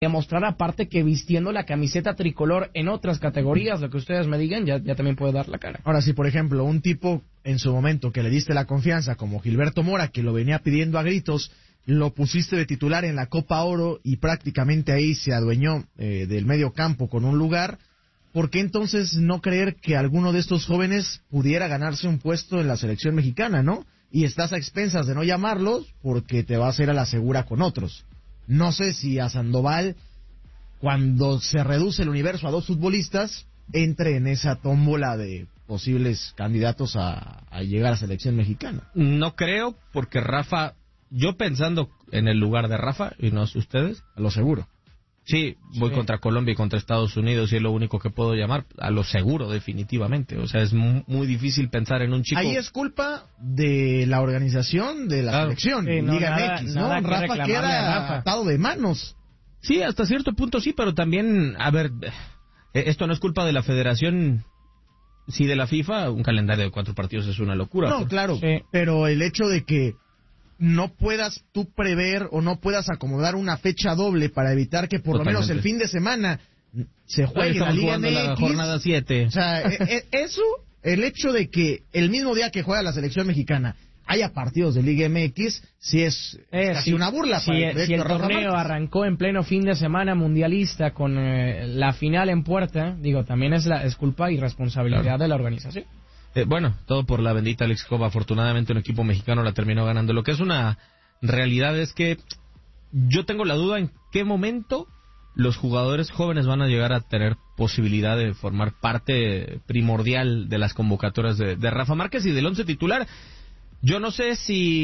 demostrar aparte que vistiendo la camiseta tricolor en otras categorías, lo que ustedes me digan, ya también puede dar la cara. Ahora, si por ejemplo un tipo en su momento que le diste la confianza, como Gilberto Mora, que lo venía pidiendo a gritos, lo pusiste de titular en la Copa Oro y prácticamente ahí se adueñó del medio campo con un lugar, ¿por qué entonces no creer que alguno de estos jóvenes pudiera ganarse un puesto en la selección mexicana, no? Y estás a expensas de no llamarlos porque te vas a ir a la segura con otros. No sé si a Sandoval, cuando se reduce el universo a 2 futbolistas, entre en esa tómbola de posibles candidatos a llegar a selección mexicana. No creo, porque Rafa, yo pensando en el lugar de Rafa, y no sé ustedes, A lo seguro. sí, voy contra Colombia y contra Estados Unidos y es lo único que puedo llamar, a lo seguro definitivamente. O sea, es muy difícil pensar en un chico. Ahí es culpa de la organización de la selección, Liga MX, ¿no? Rafa queda atado de manos. Sí, hasta cierto punto sí, pero también, a ver, esto no es culpa de la federación, sí de la FIFA, un calendario de 4 partidos es una locura. No, claro, pero el hecho de que no puedas tú prever o no puedas acomodar una fecha doble para evitar que por lo menos el fin de semana se juegue la Liga MX. La jornada 7. O sea, eso, el hecho de que el mismo día que juega la selección mexicana haya partidos de Liga MX, sí es casi una burla. Si el torneo arrancó en pleno fin de semana mundialista con la final en puerta, digo, también es culpa y responsabilidad de la organización. Bueno, todo por la bendita Alex Coba. Afortunadamente un equipo mexicano la terminó ganando. Lo que es una realidad es que yo tengo la duda en qué momento los jugadores jóvenes van a llegar a tener posibilidad de formar parte primordial de las convocatorias de Rafa Márquez y del 11 titular. Yo no sé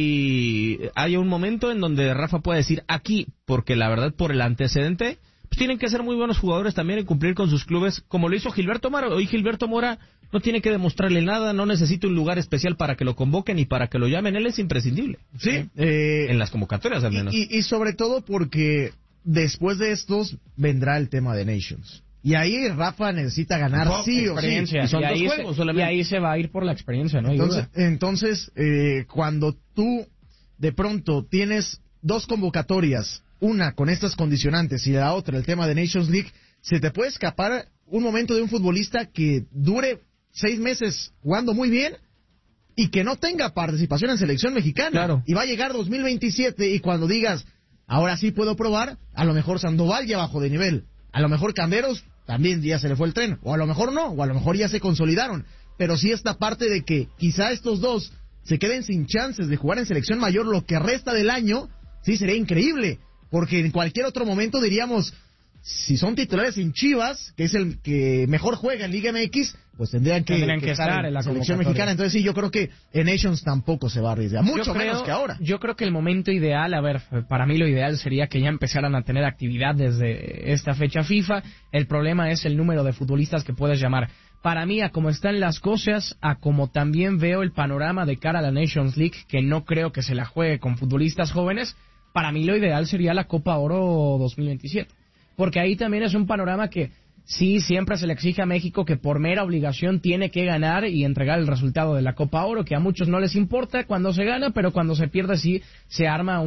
si hay un momento en donde Rafa pueda decir aquí, porque la verdad por el antecedente, pues tienen que ser muy buenos jugadores también en cumplir con sus clubes, como lo hizo Gilberto Mora. Hoy Gilberto Mora no tiene que demostrarle nada, no necesita un lugar especial para que lo convoquen y para que lo llamen, él es imprescindible. Sí, en las convocatorias al menos. Y sobre todo porque después de estos vendrá el tema de Nations. Y ahí Rafa necesita ganar sí o sí. Y son 2 juegos solamente. Y ahí se va a ir por la experiencia, ¿no? Entonces, cuando tú de pronto tienes 2 convocatorias, una con estas condicionantes y la otra el tema de Nations League, se te puede escapar un momento de un futbolista que dure 6 meses jugando muy bien y que no tenga participación en selección mexicana. Claro. Y va a llegar 2027 y cuando digas, ahora sí puedo probar, a lo mejor Sandoval ya bajó de nivel, a lo mejor Canderos también ya se le fue el tren, o a lo mejor no, o a lo mejor ya se consolidaron, pero sí esta parte de que quizá estos 2 se queden sin chances de jugar en selección mayor lo que resta del año, sí sería increíble, porque en cualquier otro momento diríamos, si son titulares en Chivas, que es el que mejor juega en Liga MX, pues tendrían que estar en la selección mexicana. Entonces sí, yo creo que en Nations tampoco se va a arriesgar, mucho menos que ahora. Yo creo que el momento ideal, a ver, para mí lo ideal sería que ya empezaran a tener actividad desde esta fecha FIFA. El problema es el número de futbolistas que puedes llamar. Para mí, a como están las cosas, a como también veo el panorama de cara a la Nations League, que no creo que se la juegue con futbolistas jóvenes, para mí lo ideal sería la Copa Oro 2027. Porque ahí también es un panorama que sí, siempre se le exige a México que por mera obligación tiene que ganar y entregar el resultado de la Copa Oro, que a muchos no les importa cuando se gana, pero cuando se pierde sí se arma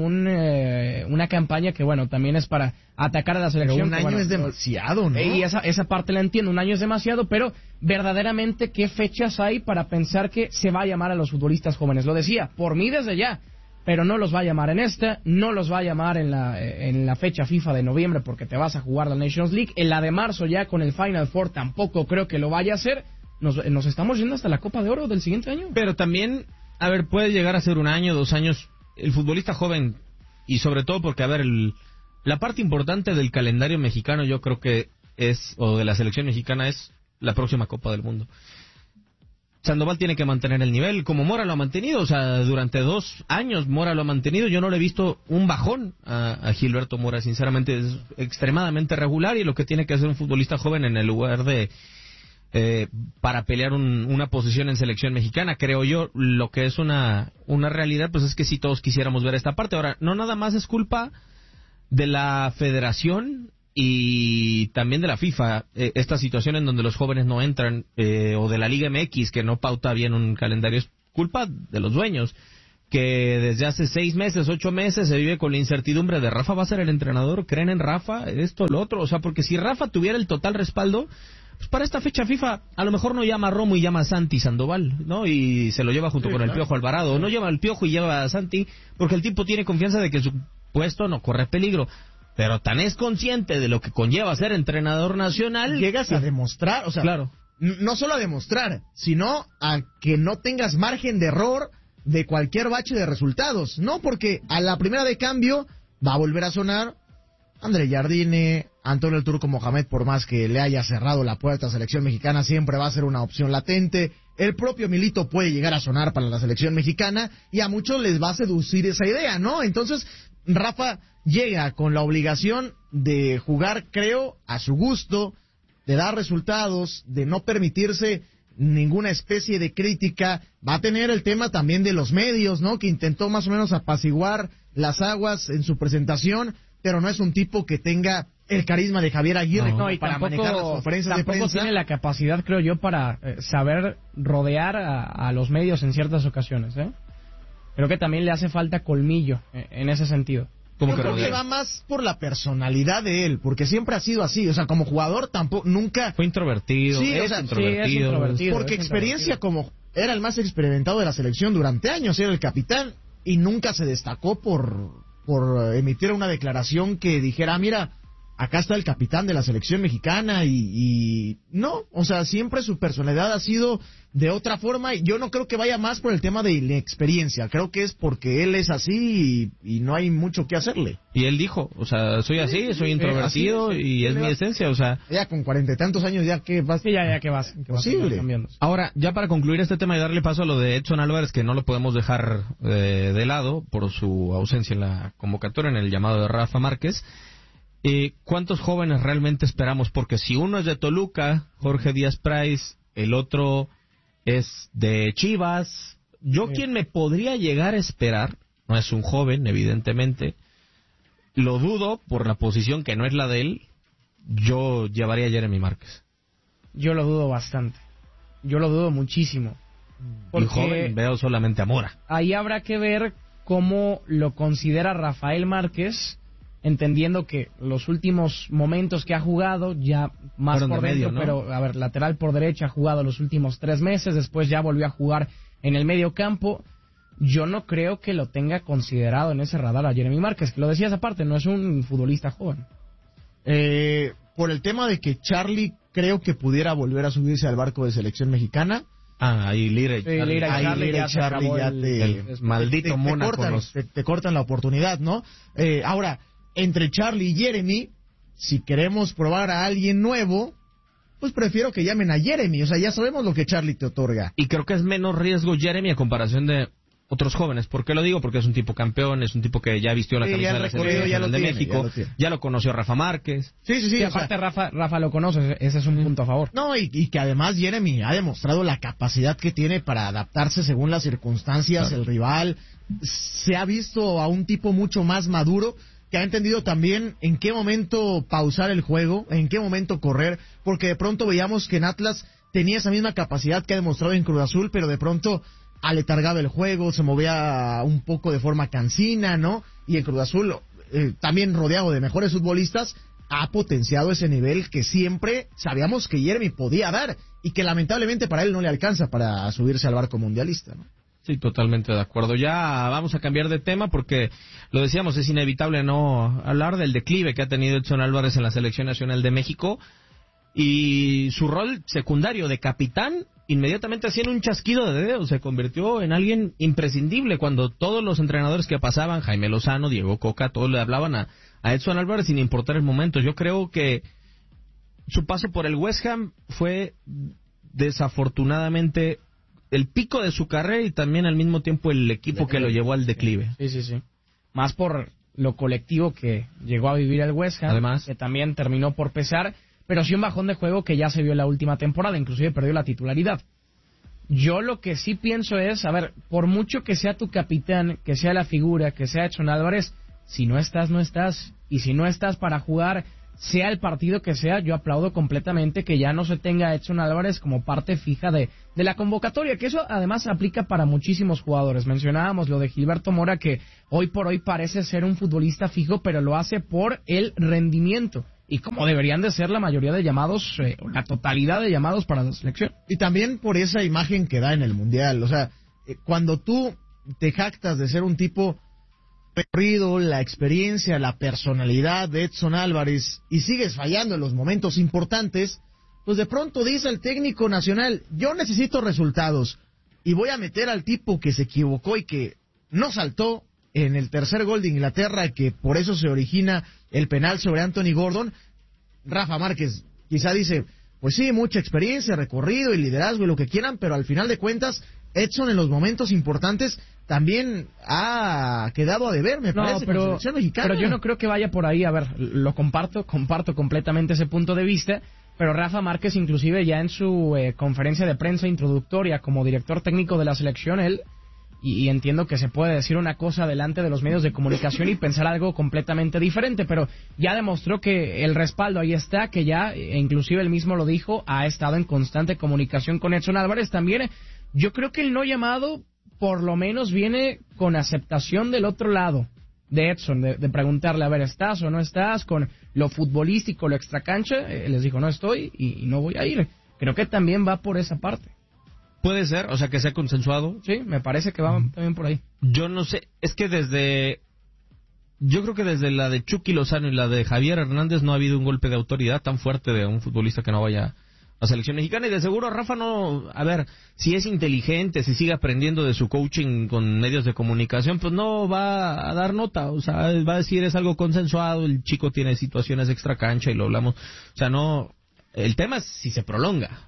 una campaña que, bueno, también es para atacar a la selección. Pero un año es demasiado, ¿no? Y esa parte la entiendo, un año es demasiado, pero verdaderamente, ¿qué fechas hay para pensar que se va a llamar a los futbolistas jóvenes? Lo decía, por mí desde ya. Pero no los va a llamar en esta, no los va a llamar en la fecha FIFA de noviembre porque te vas a jugar la Nations League. En la de marzo ya con el Final Four tampoco creo que lo vaya a hacer. Nos estamos yendo hasta la Copa de Oro del siguiente año. Pero también, a ver, puede llegar a ser 1 año, 2 años. El futbolista joven, y sobre todo porque, a ver, la parte importante del calendario mexicano yo creo que es, o de la selección mexicana, es la próxima Copa del Mundo. Sandoval tiene que mantener el nivel, como Mora lo ha mantenido, o sea, durante 2 años Mora lo ha mantenido. Yo no le he visto un bajón a Gilberto Mora, sinceramente es extremadamente regular, y lo que tiene que hacer un futbolista joven en el lugar de para pelear una posición en selección mexicana, creo yo, lo que es una realidad, pues es que sí todos quisiéramos ver esta parte. Ahora, no nada más es culpa de la federación y también de la FIFA, esta situación en donde los jóvenes no entran, o de la Liga MX que no pauta bien un calendario, es culpa de los dueños. que desde hace 6 meses, 8 meses se vive con la incertidumbre de Rafa va a ser el entrenador, creen en Rafa, esto, lo otro, o sea, porque si Rafa tuviera el total respaldo, pues para esta fecha FIFA a lo mejor no llama a Romo y llama a Santi Sandoval, ¿no? Y se lo lleva junto con el Piojo Alvarado, o no lleva al Piojo y lleva a Santi, porque el tipo tiene confianza de que su puesto no corre peligro. Pero tan es consciente de lo que conlleva ser entrenador nacional. Llegas a demostrar, o sea, claro, no solo a demostrar, sino a que no tengas margen de error de cualquier bache de resultados, ¿no? Porque a la primera de cambio va a volver a sonar André Jardine, Antonio el Turco Mohamed, por más que le haya cerrado la puerta a selección mexicana, siempre va a ser una opción latente. El propio Milito puede llegar a sonar para la selección mexicana y a muchos les va a seducir esa idea, ¿no? Entonces, Rafa llega con la obligación de jugar, creo, a su gusto, de dar resultados, de no permitirse ninguna especie de crítica. Va a tener el tema también de los medios, ¿no? Que intentó más o menos apaciguar las aguas en su presentación, pero no es un tipo que tenga el carisma de Javier Aguirre no, y para tampoco, manejar las conferencias de prensa. Tiene la capacidad, creo yo, para saber rodear a los medios en ciertas ocasiones, ¿eh? Creo que también le hace falta colmillo en ese sentido. Yo creo que va más por la personalidad de él, porque siempre ha sido así, o sea, como jugador tampoco, nunca... Fue introvertido, sí, es introvertido. Porque experiencia como era el más experimentado de la selección durante años, era el capitán, y nunca se destacó por emitir una declaración que dijera, mira, acá está el capitán de la selección mexicana, y no, o sea, siempre su personalidad ha sido de otra forma, y yo no creo que vaya más por el tema de la experiencia, creo que es porque él es así y no hay mucho que hacerle. Y él dijo, o sea, soy así, soy introvertido y es mi esencia, o sea... Ya con 40 y tantos años, ya que vas... Sí, ya que vas. Posible. Ahora, ya para concluir este tema y darle paso a lo de Edson Álvarez, que no lo podemos dejar de lado por su ausencia en la convocatoria, en el llamado de Rafa Márquez, ¿cuántos jóvenes realmente esperamos? Porque si uno es de Toluca, Jorge Díaz Price, el otro es de Chivas, quien me podría llegar a esperar, no es un joven, evidentemente, lo dudo por la posición que no es la de él, yo llevaría a Jeremy Márquez. Yo lo dudo bastante, yo lo dudo muchísimo. Y joven veo solamente a Mora. Ahí habrá que ver cómo lo considera Rafael Márquez, entendiendo que los últimos momentos que ha jugado, ya más fueron por de dentro, medio, ¿no? pero a ver, lateral por derecha ha jugado los últimos 3 meses, después ya volvió a jugar en el medio campo. Yo no creo que lo tenga considerado en ese radar a Jeremy Márquez, que lo decías aparte, no es un futbolista joven. Por el tema de que Charlie creo que pudiera volver a subirse al barco de selección mexicana. Ahí Lira y Charlie ya el maldito Mónaco te cortan la oportunidad, ¿no? Ahora, entre Charlie y Jeremy, si queremos probar a alguien nuevo, pues prefiero que llamen a Jeremy, o sea, ya sabemos lo que Charlie te otorga. Y creo que es menos riesgo Jeremy a comparación de otros jóvenes. ¿Por qué lo digo? Porque es un tipo campeón, es un tipo que ya vistió la camisa de la selección de México, ya lo conoció Rafa Márquez. Sí, aparte Rafa lo conoce, ese es un punto a favor. No, y que además Jeremy ha demostrado la capacidad que tiene para adaptarse según las circunstancias, claro. El rival, se ha visto a un tipo mucho más maduro, que ha entendido también en qué momento pausar el juego, en qué momento correr, porque de pronto veíamos que en Atlas tenía esa misma capacidad que ha demostrado en Cruz Azul, pero de pronto aletargaba el juego, se movía un poco de forma cansina, ¿no? Y en Cruz Azul, también rodeado de mejores futbolistas, ha potenciado ese nivel que siempre sabíamos que Jeremy podía dar y que lamentablemente para él no le alcanza para subirse al barco mundialista, ¿no? Sí, totalmente de acuerdo. Ya vamos a cambiar de tema porque, lo decíamos, es inevitable no hablar del declive que ha tenido Edson Álvarez en la Selección Nacional de México y su rol secundario de capitán, inmediatamente haciendo un chasquido de dedos, se convirtió en alguien imprescindible cuando todos los entrenadores que pasaban, Jaime Lozano, Diego Coca, todos le hablaban a Edson Álvarez sin importar el momento. Yo creo que su paso por el West Ham fue desafortunadamente el pico de su carrera y también al mismo tiempo el equipo que lo llevó al declive. Sí. Más por lo colectivo que llegó a vivir el West Ham, además, que también terminó por pesar, pero sí un bajón de juego que ya se vio en la última temporada, inclusive perdió la titularidad. Yo lo que sí pienso es, a ver, por mucho que sea tu capitán, que sea la figura, que sea Edson Álvarez, si no estás, no estás. Y si no estás para jugar, sea el partido que sea, yo aplaudo completamente que ya no se tenga a Edson Álvarez como parte fija de la convocatoria, que eso además aplica para muchísimos jugadores. Mencionábamos lo de Gilberto Mora, que hoy por hoy parece ser un futbolista fijo, pero lo hace por el rendimiento, y como deberían de ser la mayoría de llamados, la totalidad de llamados para la selección. Y también por esa imagen que da en el Mundial. O sea, cuando tú te jactas de ser un tipo recorrido, la experiencia, la personalidad de Edson Álvarez, y sigues fallando en los momentos importantes, pues de pronto dice el técnico nacional, yo necesito resultados, y voy a meter al tipo que se equivocó y que no saltó en el tercer gol de Inglaterra, que por eso se origina el penal sobre Anthony Gordon. Rafa Márquez quizá dice, pues sí, mucha experiencia, recorrido y liderazgo y lo que quieran, pero al final de cuentas, Edson en los momentos importantes también ha quedado a deber, me parece, con la selección mexicana. Pero yo no creo que vaya por ahí. A ver, lo comparto completamente ese punto de vista, pero Rafa Márquez, inclusive ya en su conferencia de prensa introductoria como director técnico de la selección, él, y entiendo que se puede decir una cosa delante de los medios de comunicación y pensar algo completamente diferente, pero ya demostró que el respaldo ahí está, que ya, inclusive él mismo lo dijo, ha estado en constante comunicación con Edson Álvarez. También yo creo que el no llamado por lo menos viene con aceptación del otro lado de Edson, de preguntarle, a ver, ¿estás o no estás? Con lo futbolístico, lo extracancha, les dijo, no estoy y no voy a ir. Creo que también va por esa parte. Puede ser, o sea, que sea consensuado. Sí, me parece que va también por ahí. Yo no sé, es que yo creo que desde la de Chucky Lozano y la de Javier Hernández no ha habido un golpe de autoridad tan fuerte de un futbolista que no vaya a selección mexicana, y de seguro Rafa no, a ver, si es inteligente, si sigue aprendiendo de su coaching con medios de comunicación, pues no va a dar nota, o sea, va a decir es algo consensuado, el chico tiene situaciones extra cancha y lo hablamos, o sea, no, el tema es si se prolonga,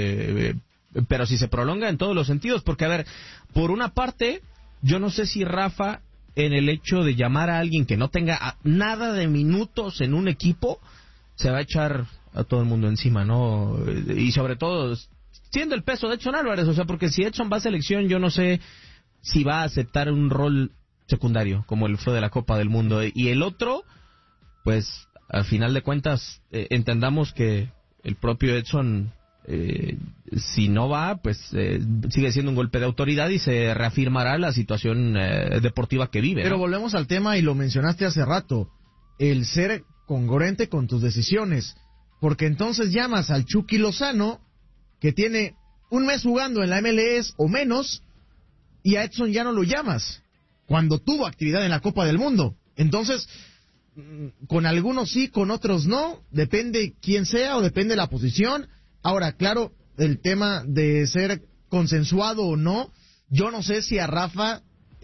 pero si se prolonga en todos los sentidos, porque a ver, por una parte, yo no sé si Rafa, en el hecho de llamar a alguien que no tenga nada de minutos en un equipo, se va a echar a todo el mundo encima, ¿no? Y sobre todo, siendo el peso de Edson Álvarez, o sea, porque si Edson va a selección, yo no sé si va a aceptar un rol secundario, como el fue de la Copa del Mundo. Y el otro, pues, al final de cuentas, entendamos que el propio Edson, si no va, pues sigue siendo un golpe de autoridad y se reafirmará la situación deportiva que vive, ¿no? Pero volvemos al tema, y lo mencionaste hace rato, el ser congruente con tus decisiones, porque entonces llamas al Chucky Lozano, que tiene un mes jugando en la MLS o menos, y a Edson ya no lo llamas, cuando tuvo actividad en la Copa del Mundo. Entonces, con algunos sí, con otros no, depende quién sea o depende la posición. Ahora, claro, el tema de ser consensuado o no, yo no sé si a Rafa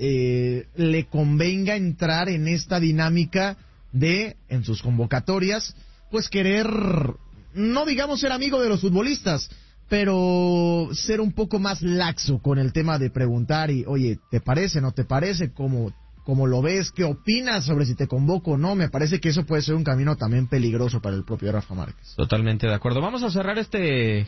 le convenga entrar en esta dinámica de, en sus convocatorias, pues querer, no digamos ser amigo de los futbolistas, pero ser un poco más laxo con el tema de preguntar y, oye, ¿te parece, no te parece? ¿Cómo lo ves? ¿Qué opinas sobre si te convoco o no? Me parece que eso puede ser un camino también peligroso para el propio Rafa Márquez. Totalmente de acuerdo. Vamos a cerrar este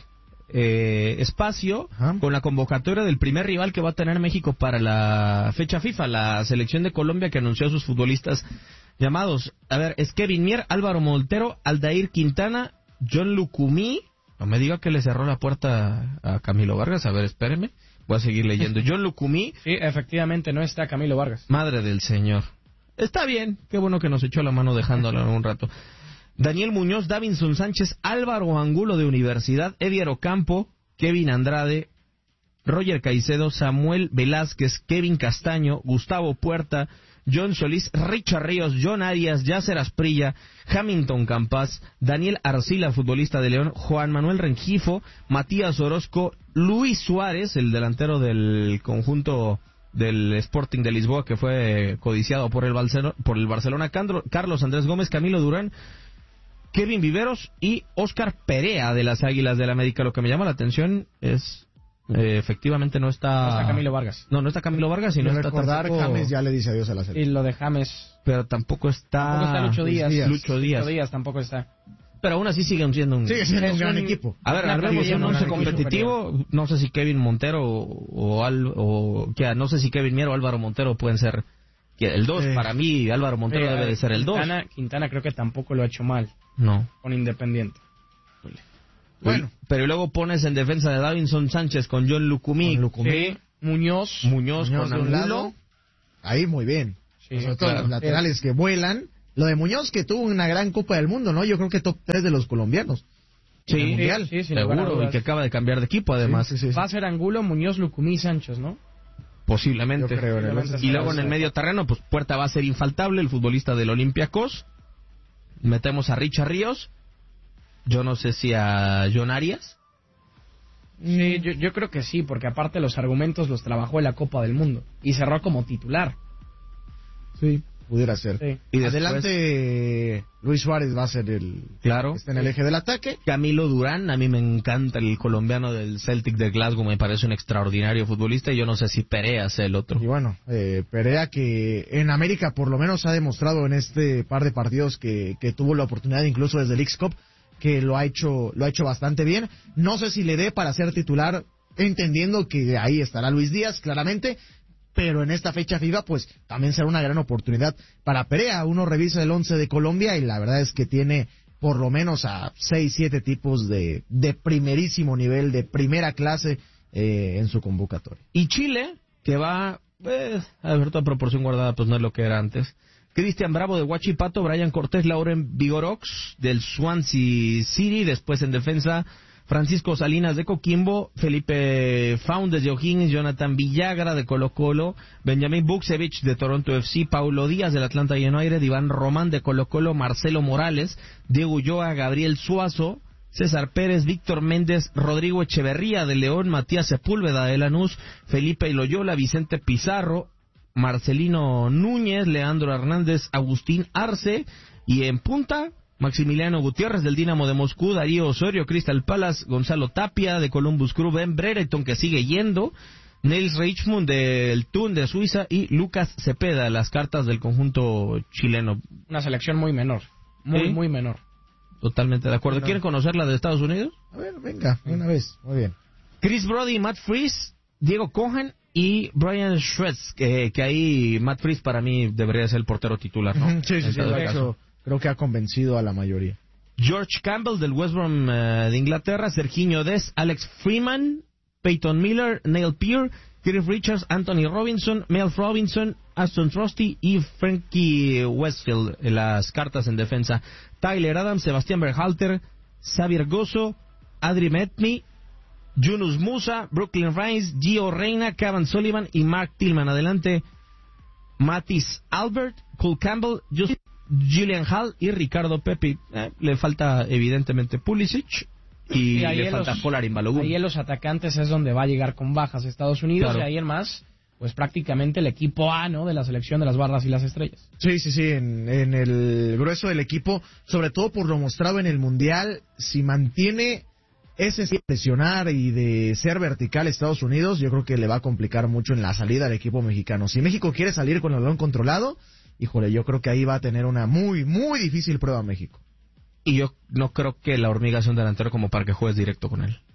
espacio con la convocatoria del primer rival que va a tener México para la fecha FIFA, la selección de Colombia, que anunció a sus futbolistas llamados. A ver, es Kevin Mier, Álvaro Montero, Aldair Quintana, John Lucumí. No me diga que le cerró la puerta a Camilo Vargas. A ver, espéreme. Voy a seguir leyendo. John Lucumí. Sí, efectivamente, no está Camilo Vargas. Madre del Señor. Está bien. Qué bueno que nos echó la mano dejándolo un rato. Daniel Muñoz, Davinson Sánchez, Álvaro Angulo de Universidad, Edier Ocampo, Kevin Andrade, Roger Caicedo, Samuel Velázquez, Kevin Castaño, Gustavo Puerta, John Solís, Richard Ríos, John Arias, Yasser Asprilla, Hamilton Campas, Daniel Arcila, futbolista de León, Juan Manuel Rengifo, Matías Orozco, Luis Suárez, el delantero del conjunto del Sporting de Lisboa, que fue codiciado por el Barcelona, Carlos Andrés Gómez, Camilo Durán, Kevin Viveros y Óscar Perea de las Águilas del América. Lo que me llama la atención es efectivamente no está Camilo Vargas. No está Camilo Vargas y no está recordar, tampoco... James ya le dice adiós a la selección. Y lo de James. Pero tampoco está Lucho Díaz. Lucho Díaz tampoco está. Pero aún así siguen siendo un gran equipo. A ver, hablemos de un once competitivo. No sé si Kevin Montero no sé si Kevin Mier o Álvaro Montero pueden ser el 2. Para mí Álvaro Montero debe de ser el 2. Quintana creo que tampoco lo ha hecho mal. No. con Independiente. Bueno, pero luego pones en defensa de Davinson Sánchez con John Lucumí. Sí, Muñoz con de un Angulo. lado. Ahí muy bien. Sí, Sobre todo claro. los laterales que vuelan. Lo de Muñoz, que tuvo una gran Copa del Mundo, ¿no? Yo creo que top 3 de los colombianos. Sí, En el Mundial. sí, sin lugar a seguro, y dudas. que acaba de cambiar de equipo además. Sí, sí, sí. Va a ser Angulo, Muñoz, Lucumí y Sánchez, ¿no? Posiblemente. Yo creo, en el Posiblemente Y luego en el medio terreno, pues Puerta va a ser infaltable, el futbolista del Olympiacos. Metemos a Richard Ríos. Yo no sé si a John Arias. Sí, yo creo que sí, porque aparte los argumentos los trabajó en la Copa del Mundo y cerró como titular. Sí, pudiera ser. Sí. Y después, Adelante, Luis Suárez va a ser claro, está en el eje del ataque. Camilo Durán, a mí me encanta el colombiano del Celtic de Glasgow, me parece un extraordinario futbolista y yo no sé si Perea sea el otro. Y bueno, Perea, que en América por lo menos ha demostrado en este par de partidos que tuvo la oportunidad incluso desde el X-Cup, que lo ha hecho bastante bien. No sé si le dé para ser titular, entendiendo que ahí estará Luis Díaz, claramente, pero en esta fecha FIFA, pues también será una gran oportunidad para Perea. Uno revisa el 11 de Colombia y la verdad es que tiene por lo menos a 6-7 tipos de primerísimo nivel, de primera clase en su convocatoria. Y Chile, que va, a ver, toda proporción guardada, pues no es lo que era antes. Cristian Bravo de Huachipato, Brian Cortés, Lauren Vigorox del Swansea City, después en defensa Francisco Salinas de Coquimbo, Felipe Faundes de O'Higgins, Jonathan Villagra de Colo Colo, Benjamín Buksevich de Toronto FC, Paulo Díaz del Atlanta United, Iván Román de Colo Colo, Marcelo Morales, Diego Ulloa, Gabriel Suazo, César Pérez, Víctor Méndez, Rodrigo Echeverría de León, Matías Sepúlveda de Lanús, Felipe Loyola, Vicente Pizarro, Marcelino Núñez, Leandro Hernández, Agustín Arce, y en punta, Maximiliano Gutiérrez del Dinamo de Moscú, Darío Osorio, Crystal Palace, Gonzalo Tapia de Columbus Crew, Ben Brereton, que sigue yendo, Nils Reichmund del Thun de Suiza y Lucas Cepeda, las cartas del conjunto chileno. Una selección muy menor, muy menor. Totalmente de acuerdo. ¿Quieren conocer la de Estados Unidos? A ver, venga, una vez, muy bien. Chris Brody, Matt Freese, Diego Cohen y Brian Schwartz, que ahí Matt Freese para mí debería ser el portero titular, ¿no? Sí, En todo de caso. hecho, creo que ha convencido a la mayoría. George Campbell del West Brom de Inglaterra, Serginho Dest, Alex Freeman, Peyton Miller, Neil Peart, Cliff Richards, Anthony Robinson, Mel Robinson, Aston Trusty y Frankie Westfield, las cartas en defensa. Tyler Adams, Sebastián Berhalter, Xavier Gozo, Adri Metmi, Yunus Musa, Brooklyn Rice, Gio Reyna, Kevin Sullivan y Mark Tillman. Adelante, Matis Albert, Cole Campbell, Julian Hall y Ricardo Pepi. Le falta evidentemente Pulisic y le falta Polarin Balogun. Ahí en los atacantes es donde va a llegar con bajas Estados Unidos, Claro. y ahí en más, pues prácticamente el equipo A, ¿no?, de la selección de las barras y las estrellas. Sí, en el grueso del equipo, sobre todo por lo mostrado en el Mundial, si mantiene ese de presionar y de ser vertical Estados Unidos, yo creo que le va a complicar mucho en la salida al equipo mexicano. Si México quiere salir con el balón controlado, híjole, yo creo que ahí va a tener una muy, muy difícil prueba México. Y yo no creo que la hormiga sea un delantero como para que juegues directo con él.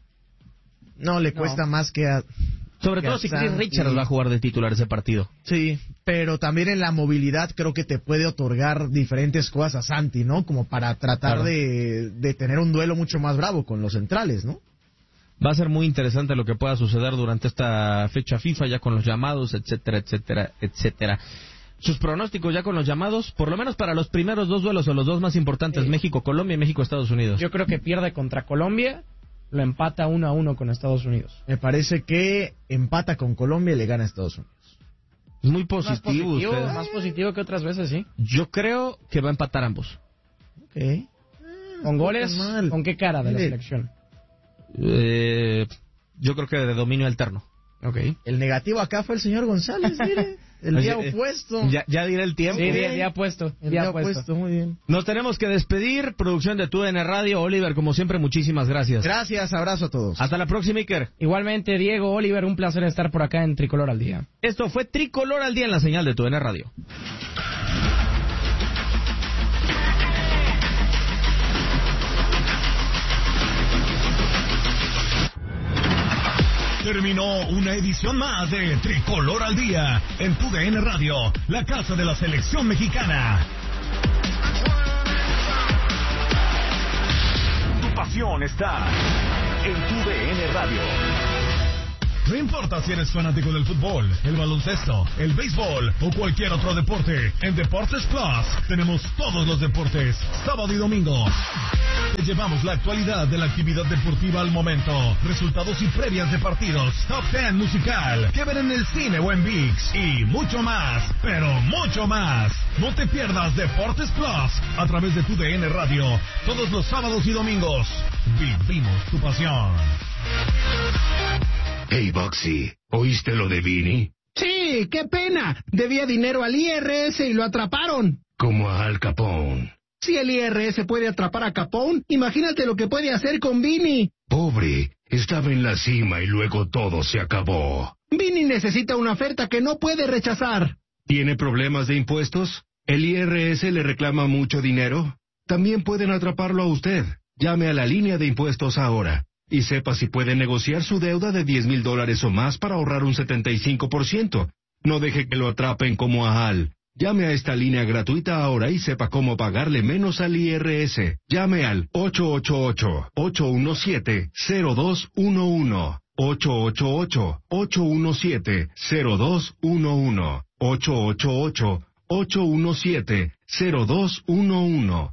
No, le cuesta más que a... Sobre todo si Chris Richards va a jugar de titular ese partido. Sí, pero también en la movilidad creo que te puede otorgar diferentes cosas a Santi, ¿no? Como para tratar Claro. de tener un duelo mucho más bravo con los centrales, ¿no? Va a ser muy interesante lo que pueda suceder durante esta fecha FIFA, ya con los llamados, etcétera, etcétera, etcétera. Sus pronósticos ya con los llamados, por lo menos para los primeros dos duelos o los dos más importantes, México-Colombia y México-Estados Unidos. Yo creo que pierde contra Colombia, lo empata 1-1 con Estados Unidos. Me parece que empata con Colombia y le gana a Estados Unidos. Es muy positivo, usted. más positivo que otras veces, sí. Yo creo que va a empatar ambos. Ok. Con goles, mal. ¿con qué cara de la Mire. selección? Yo creo que de dominio alterno. Okay. El negativo acá fue el señor González, mire. El Oye, día opuesto. Ya diré el tiempo. Sí, día puesto. El día opuesto, muy bien. Nos tenemos que despedir. Producción de TUDN Radio. Oliver, como siempre, muchísimas gracias. Gracias, abrazo a todos. Hasta la próxima, Iker. Igualmente, Diego, Oliver, un placer estar por acá en Tricolor al Día. Esto fue Tricolor al Día en la señal de TUDN Radio. Terminó una edición más de Tricolor al Día en TUDN Radio, la casa de la selección mexicana. diversión está en TUDN Radio. No importa si eres fanático del fútbol, el baloncesto, el béisbol o cualquier otro deporte, en Deportes Plus tenemos todos los deportes, sábado y domingo. Te llevamos la actualidad de la actividad deportiva al momento, resultados y previas de partidos, top 10 musical, que ver en el cine o en ViX y mucho más, pero mucho más. No te pierdas Deportes Plus a través de TUDN Radio, todos los sábados y domingos. Vivimos tu pasión. Hey, Boxy, ¿oíste lo de Vini? Sí, qué pena. Debía dinero al IRS y lo atraparon. Como a Al Capone. Si el IRS puede atrapar a Capone, imagínate lo que puede hacer con Vini. Pobre, estaba en la cima y luego todo se acabó. Vini necesita una oferta que no puede rechazar. ¿Tiene problemas de impuestos? ¿El IRS le reclama mucho dinero? También pueden atraparlo a usted. Llame a la línea de impuestos ahora. Y sepa si puede negociar su deuda de $10,000 o más para ahorrar un 75%. No deje que lo atrapen como a Al. Llame a esta línea gratuita ahora y sepa cómo pagarle menos al IRS. Llame al 888-817-0211. 888-817-0211. 888-817-0211.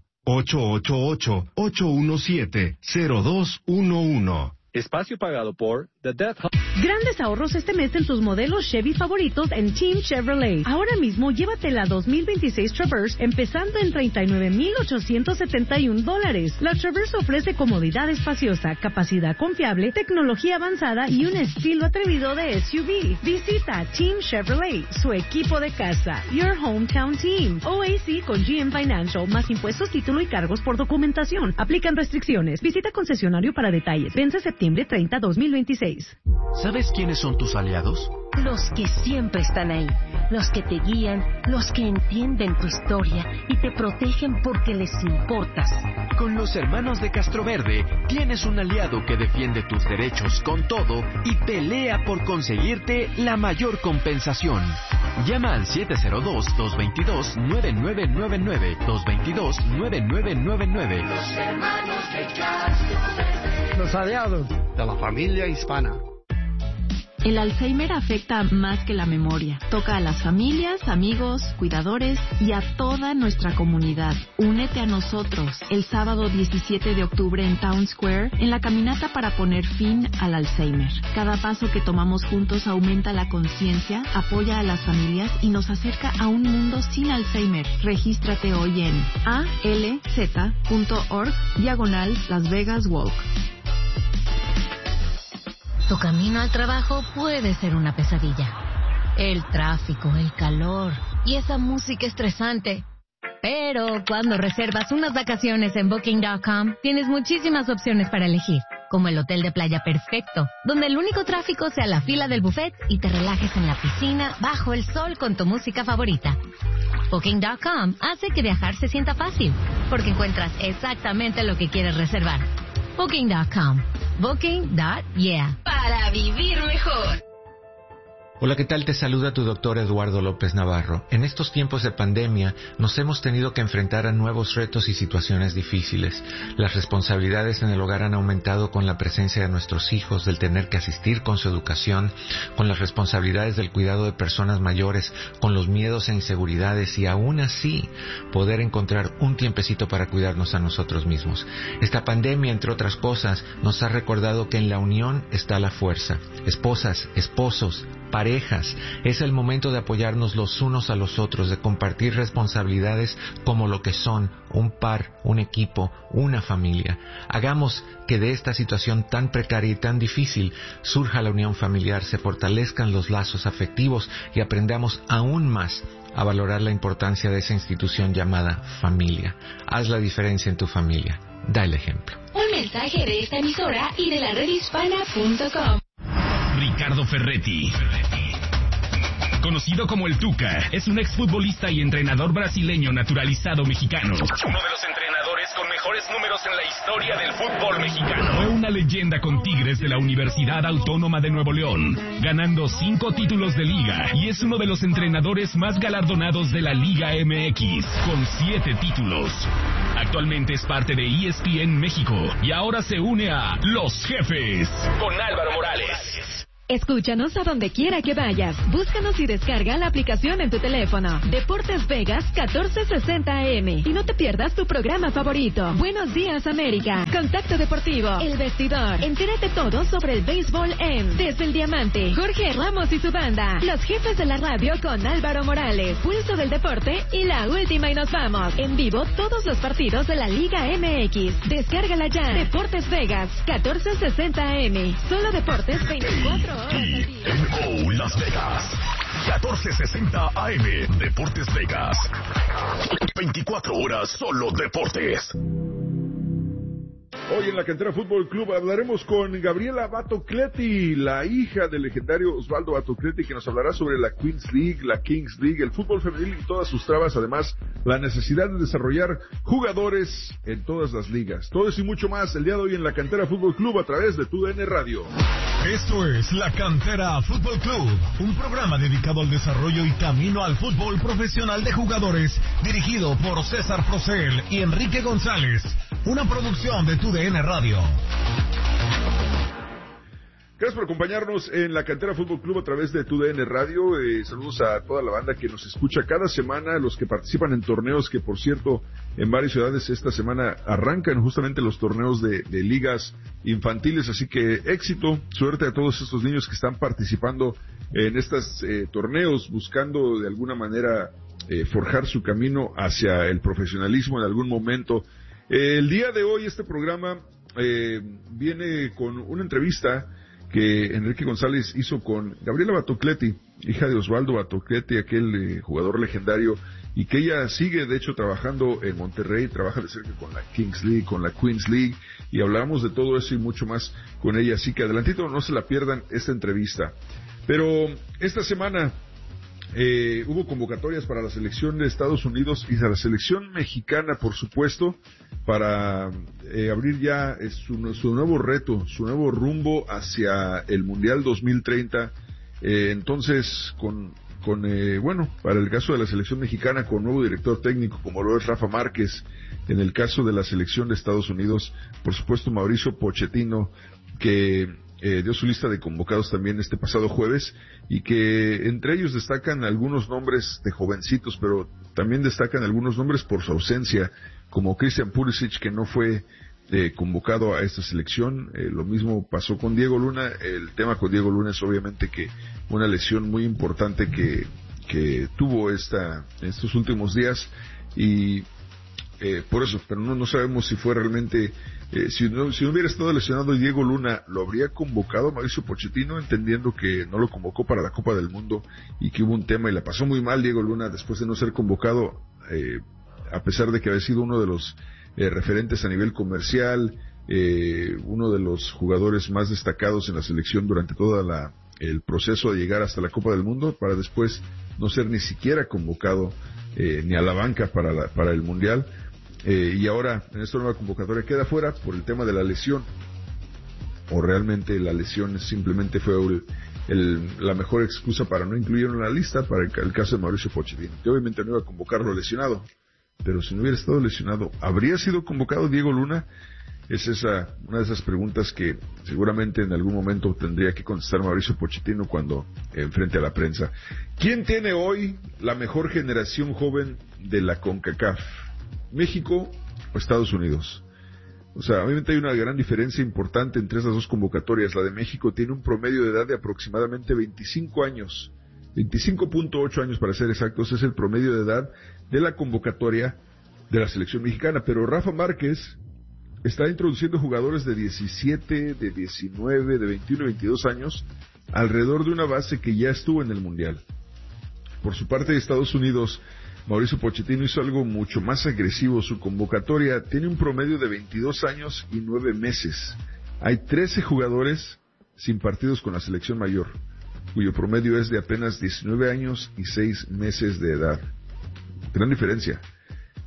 888-817-0211. Espacio pagado por The Death Hub. Grandes ahorros este mes en tus modelos Chevy favoritos en Team Chevrolet. Ahora mismo llévate la 2026 Traverse empezando en $39,871. La Traverse ofrece comodidad espaciosa, capacidad confiable, tecnología avanzada y un estilo atrevido de SUV. Visita Team Chevrolet, su equipo de casa. Your Hometown Team. OAC con GM Financial, más impuestos, título y cargos por documentación. Aplican restricciones. Visita concesionario para detalles. Vence septiembre 30, 2026. ¿Sabes quiénes son tus aliados? Los que siempre están ahí, los que te guían, los que entienden tu historia y te protegen porque les importas. Con los hermanos de Castroverde tienes un aliado que defiende tus derechos con todo y pelea por conseguirte la mayor compensación. Llama al 702-222-9999, 222-9999. Los hermanos de Castroverde. Los aliados de la familia hispana. El Alzheimer afecta más que la memoria. Toca a las familias, amigos, cuidadores y a toda nuestra comunidad. Únete a nosotros el sábado 17 de octubre en Town Square en la caminata para poner fin al Alzheimer. Cada paso que tomamos juntos aumenta la conciencia, apoya a las familias y nos acerca a un mundo sin Alzheimer. Regístrate hoy en alz.org/Las Vegas Walk. Tu camino al trabajo puede ser una pesadilla. El tráfico, el calor y esa música estresante. Pero cuando reservas unas vacaciones en Booking.com, tienes muchísimas opciones para elegir. Como el hotel de playa perfecto, donde el único tráfico sea la fila del buffet y te relajes en la piscina bajo el sol con tu música favorita. Booking.com hace que viajar se sienta fácil, porque encuentras exactamente lo que quieres reservar. Booking.com. Booking.yeah. Para vivir mejor. Hola, ¿qué tal? Te saluda tu doctor Eduardo López Navarro. En estos tiempos de pandemia nos hemos tenido que enfrentar a nuevos retos y situaciones difíciles. Las responsabilidades en el hogar han aumentado con la presencia de nuestros hijos, del tener que asistir con su educación, con las responsabilidades del cuidado de personas mayores, con los miedos e inseguridades y aún así poder encontrar un tiempecito para cuidarnos a nosotros mismos. Esta pandemia, entre otras cosas, nos ha recordado que en la unión está la fuerza. Esposas, esposos, parejas, es el momento de apoyarnos los unos a los otros, de compartir responsabilidades como lo que son un par, un equipo, una familia. Hagamos que de esta situación tan precaria y tan difícil surja la unión familiar, se fortalezcan los lazos afectivos y aprendamos aún más a valorar la importancia de esa institución llamada familia. Haz la diferencia en tu familia. Da el ejemplo. Un mensaje de esta emisora y de la redhispana.com. Ricardo Ferretti, conocido como el Tuca, es un exfutbolista y entrenador brasileño naturalizado mexicano. Uno de los entrenadores con mejor mejores números en la historia del fútbol mexicano. Fue una leyenda con Tigres de la Universidad Autónoma de Nuevo León, ganando 5 títulos de liga y es uno de los entrenadores más galardonados de la Liga MX, con 7 títulos. Actualmente es parte de ESPN México y ahora se une a Los Jefes con Álvaro Morales. Escúchanos a donde quiera que vayas. Búscanos y descarga la aplicación en tu teléfono. Deportes Vegas 1460 AM. Y no te pierdas tu programa favorito. Buenos días, América. Contacto Deportivo. El Vestidor. Entérate todo sobre el béisbol en Desde el Diamante. Jorge Ramos y su banda. Los Jefes de la Radio con Álvaro Morales. Pulso del Deporte y la última y nos vamos. En vivo todos los partidos de la Liga MX. Descárgala ya. Deportes Vegas 1460 AM. Solo deportes 24 TNO Las Vegas 1460 AM. Deportes Vegas 24 horas solo deportes. Hoy en la Cantera Fútbol Club hablaremos con Gabriela Batocletti, la hija del legendario Osvaldo Batocletti, que nos hablará sobre la Queens League, la Kings League, el fútbol femenil y todas sus trabas, además la necesidad de desarrollar jugadores en todas las ligas. Todo eso y mucho más el día de hoy en la Cantera Fútbol Club a través de TUDN Radio. Esto es la Cantera Fútbol Club, un programa dedicado al desarrollo y camino al fútbol profesional de jugadores, dirigido por César Procel y Enrique González, una producción de TUDN Radio. Gracias por acompañarnos en la Cantera Fútbol Club a través de TUDN Radio. Saludos a toda la banda que nos escucha cada semana, los que participan en torneos que, por cierto, en varias ciudades esta semana arrancan justamente los torneos de ligas infantiles. Así que éxito, suerte a todos estos niños que están participando en estos torneos, buscando de alguna manera forjar su camino hacia el profesionalismo en algún momento. El día de hoy este programa viene con una entrevista que Enrique González hizo con Gabriela Batocletti, hija de Osvaldo Batocletti, aquel jugador legendario, y que ella sigue de hecho trabajando en Monterrey, trabaja de cerca con la Kings League, con la Queens League, y hablamos de todo eso y mucho más con ella, así que adelantito no se la pierdan esta entrevista. Pero esta semana hubo convocatorias para la selección de Estados Unidos y de la selección mexicana, por supuesto, para abrir ya su nuevo reto, su nuevo rumbo hacia el Mundial 2030. Entonces, para el caso de la selección mexicana, con nuevo director técnico como lo es Rafa Márquez. En el caso de la selección de Estados Unidos, por supuesto, Mauricio Pochettino, que dio su lista de convocados también este pasado jueves, y que entre ellos destacan algunos nombres de jovencitos, pero también destacan algunos nombres por su ausencia, como Christian Pulisic, que no fue convocado a esta selección. Lo mismo pasó con Diego Luna. El tema con Diego Luna es obviamente que una lesión muy importante que tuvo estos últimos días, y por eso, pero no sabemos si fue realmente, si no hubiera estado lesionado Diego Luna, ¿lo habría convocado Mauricio Pochettino, entendiendo que no lo convocó para la Copa del Mundo y que hubo un tema y la pasó muy mal Diego Luna después de no ser convocado, a pesar de que había sido uno de los referentes a nivel comercial, uno de los jugadores más destacados en la selección durante toda el proceso de llegar hasta la Copa del Mundo, para después no ser ni siquiera convocado ni a la banca para el Mundial, y ahora en esta nueva convocatoria queda fuera por el tema de la lesión, o realmente la lesión simplemente fue la mejor excusa para no incluirlo en la lista para el caso de Mauricio Pochettino, que obviamente no iba a convocarlo lesionado, pero si no hubiera estado lesionado, ¿habría sido convocado Diego Luna? Es una de esas preguntas que seguramente en algún momento tendría que contestar Mauricio Pochettino cuando enfrente a la prensa. ¿Quién tiene hoy la mejor generación joven de la CONCACAF? ¿México o Estados Unidos? O sea, obviamente hay una gran diferencia importante entre esas dos convocatorias. La de México tiene un promedio de edad de aproximadamente 25 años, 25.8 años para ser exactos, es el promedio de edad de la convocatoria de la selección mexicana. Pero Rafa Márquez está introduciendo jugadores de 17, de 19, de 21 y 22 años alrededor de una base que ya estuvo en el Mundial. Por su parte de Estados Unidos, Mauricio Pochettino hizo algo mucho más agresivo. Su convocatoria tiene un promedio de 22 años y 9 meses. Hay 13 jugadores sin partidos con la selección mayor, cuyo promedio es de apenas 19 años y 6 meses de edad. Gran diferencia.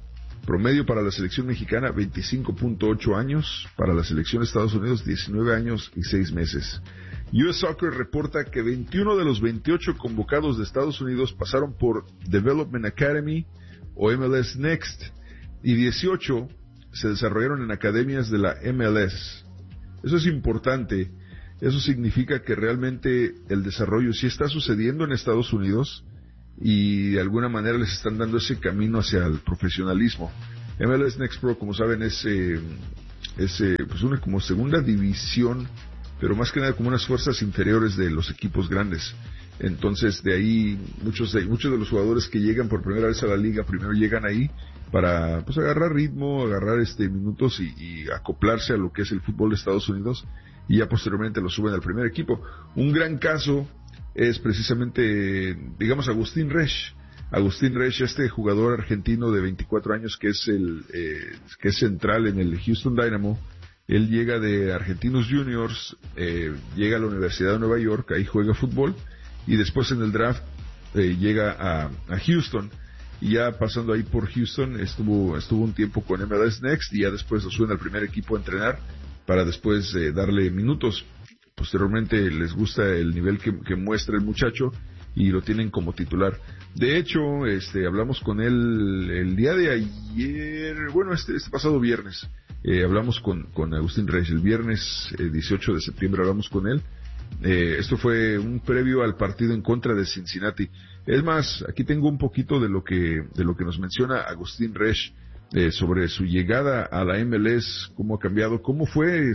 Promedio para la selección mexicana, 25.8 años. Para la selección de Estados Unidos, 19 años y 6 meses. US Soccer reporta que 21 de los 28 convocados de Estados Unidos pasaron por Development Academy o MLS Next, y 18 se desarrollaron en academias de la MLS. Eso es importante. Eso significa que realmente el desarrollo sí está sucediendo en Estados Unidos y de alguna manera les están dando ese camino hacia el profesionalismo. MLS Next Pro, como saben, es pues una como segunda división, pero más que nada como unas fuerzas inferiores de los equipos grandes. Entonces, de ahí muchos de los jugadores que llegan por primera vez a la liga, primero llegan ahí para pues agarrar ritmo, agarrar minutos y acoplarse a lo que es el fútbol de Estados Unidos, y ya posteriormente lo suben al primer equipo. Un gran caso es precisamente, digamos, Agustín Resch. Agustín Resch, este jugador argentino de 24 años que es central en el Houston Dynamo. Él llega de Argentinos Juniors, llega a la Universidad de Nueva York, ahí juega fútbol, y después en el draft llega a Houston, y ya pasando ahí por Houston estuvo un tiempo con MLS Next, y ya después lo suben al primer equipo a entrenar para después darle minutos. Posteriormente les gusta el nivel que muestra el muchacho y lo tienen como titular. De hecho, hablamos con él el día de ayer, bueno, este pasado viernes. Hablamos con Agustín Resch el viernes 18 de septiembre, hablamos con él. Esto fue un previo al partido en contra de Cincinnati. Es más, aquí tengo un poquito de lo que nos menciona Agustín Resch sobre su llegada a la MLS, cómo ha cambiado, cómo fue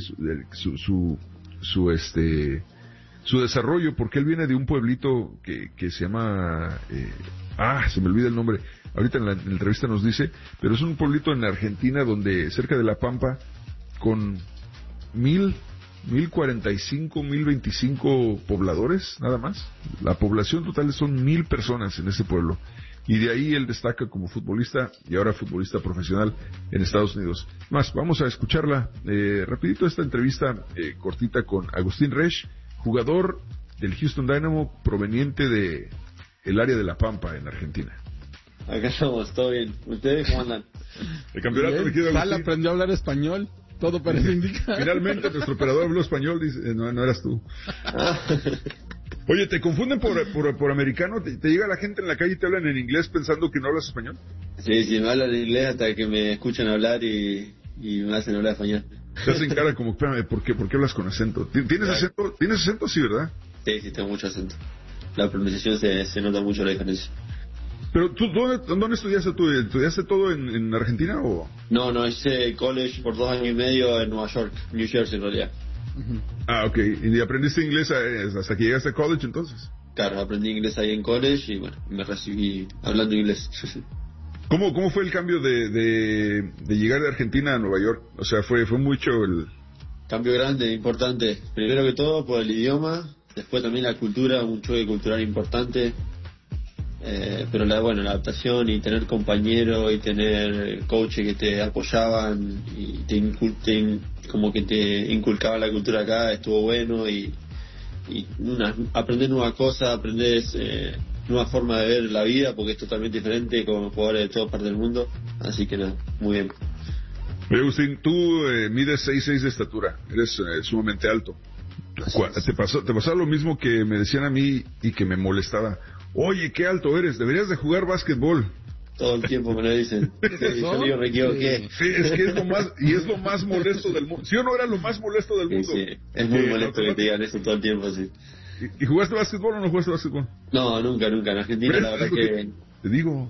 su desarrollo, porque él viene de un pueblito que se llama se me olvida el nombre, ahorita en la entrevista nos dice, pero es un pueblito en Argentina donde cerca de La Pampa, con 1025 pobladores nada más. La población total son 1000 personas en ese pueblo, y de ahí él destaca como futbolista y ahora futbolista profesional en Estados Unidos. Vamos a escucharla rapidito, esta entrevista cortita con Agustín Resch, jugador del Houston Dynamo proveniente de el área de La Pampa en Argentina. Acá estamos, todo bien. ¿Ustedes cómo andan? El campeonato de Sal aprendió a hablar español, todo parece indicar. Finalmente nuestro operador habló español, dice, no eras tú. Oye, ¿te confunden por americano? ¿Te llega la gente en la calle y te hablan en inglés pensando que no hablas español? Sí, me hablan en inglés hasta que me escuchan hablar y me hacen hablar español. Te hacen cara como, espérame, ¿por qué hablas con acento? ¿Tienes acento? ¿Tienes acento? Sí, ¿verdad? Sí, tengo mucho acento. La pronunciación se nota mucho la diferencia. ¿Pero tú dónde estudiaste tú? ¿Estudiaste todo en Argentina o...? No, hice college por 2 años y medio en Nueva York, New Jersey en realidad. Ok. ¿Y aprendiste inglés hasta que llegaste a college entonces? Claro, aprendí inglés ahí en college y bueno, me recibí hablando inglés. ¿Cómo fue el cambio de llegar de Argentina a Nueva York? O sea, fue mucho el... Cambio grande, importante. Primero que todo por el idioma, después también la cultura, un choque cultural importante. Pero la adaptación y tener compañeros y tener coaches que te apoyaban y como que te inculcaban la cultura acá, estuvo bueno, y aprender nuevas cosas, aprender nueva forma de ver la vida, porque es totalmente diferente con jugadores de todas partes del mundo, así que nada, muy bien. Agustín, tú mides 6'6" de estatura, eres sumamente alto. ¿Te pasó lo mismo que me decían a mí y que me molestaba? Oye, qué alto eres, deberías de jugar básquetbol. Todo el tiempo me lo dicen. Yo me equivoqué. Sí, es que es lo más molesto del mundo. ¿Sí o no era lo más molesto del mundo? Sí, es muy molesto que te digan eso todo el tiempo, sí. ¿Y jugaste básquetbol o no jugaste básquetbol? No, nunca. En Argentina la verdad que... Te digo.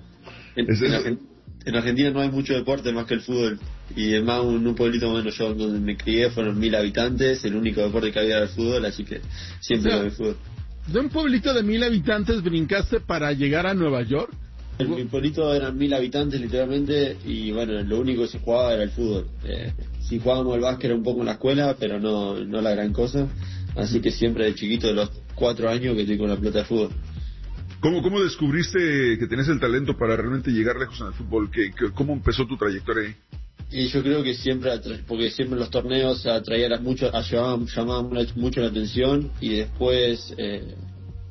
En Argentina no hay mucho deporte más que el fútbol. Y además un pueblito más menos, yo donde me crié fueron 1000 habitantes, el único deporte que había era el fútbol, así que siempre lo de fútbol. ¿De un pueblito de 1000 habitantes brincaste para llegar a Nueva York? Mi pueblito eran 1000 habitantes literalmente, y bueno, lo único que se jugaba era el fútbol. Si jugábamos el básquet era un poco en la escuela, pero no la gran cosa. Así que siempre de chiquito, de los 4 años, que estoy con la pelota de fútbol. ¿Cómo descubriste que tenés el talento para realmente llegar lejos en el fútbol? ¿Cómo empezó tu trayectoria ahí? Y yo creo que porque siempre en los torneos llamaban mucho la atención, y después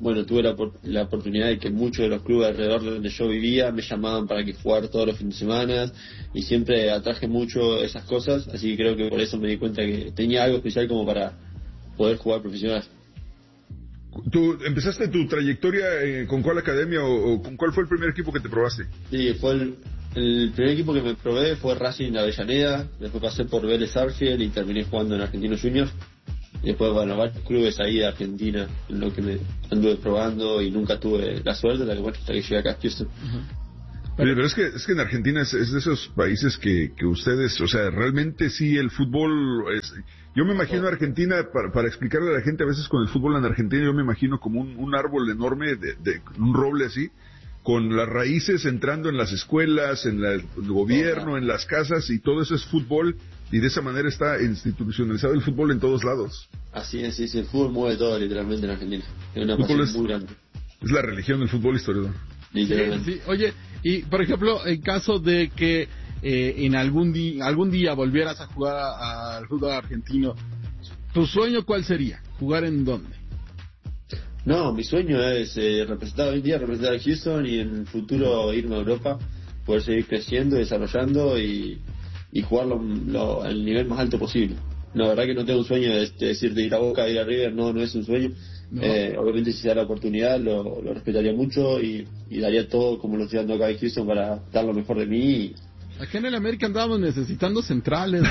bueno, tuve la oportunidad de que muchos de los clubes alrededor de donde yo vivía me llamaban para que jugar todos los fines de semana, y siempre atraje mucho esas cosas, así que creo que por eso me di cuenta que tenía algo especial como para poder jugar profesional. ¿Tú empezaste tu trayectoria con cuál academia o con cuál fue el primer equipo que te probaste? Sí, fue el primer equipo que me probé fue Racing de Avellaneda, después pasé por Vélez Arfiel y terminé jugando en Argentinos Juniors. Y después, bueno, varios clubes ahí de Argentina, en lo que me anduve probando y nunca tuve la suerte, hasta que llegué acá a Houston. Pero es que en Argentina es de esos países que ustedes, o sea, realmente sí el fútbol es... Yo me imagino Argentina, para explicarle a la gente, a veces con el fútbol en Argentina, yo me imagino como un árbol enorme, de un roble así, con las raíces entrando en las escuelas, en el gobierno, en las casas, y todo eso es fútbol, y de esa manera está institucionalizado el fútbol en todos lados. Así es, sí, el fútbol mueve todo literalmente en Argentina. Es una pasión muy grande. Es la religión del fútbol, historiador. Literalmente. Sí. Oye, y por ejemplo, en caso de que en algún día volvieras a jugar al fútbol argentino, ¿tu sueño cuál sería? ¿Jugar en dónde? No, mi sueño es representar hoy en día, representar a Houston y en el futuro irme a Europa, poder seguir creciendo, desarrollando y jugarlo al nivel más alto posible. La verdad que no tengo un sueño de decir de ir a Boca, de ir a River, no es un sueño. No. Obviamente si se da la oportunidad lo respetaría mucho y daría todo como lo estoy dando acá en Houston para dar lo mejor de mí. Acá en el América andábamos necesitando centrales.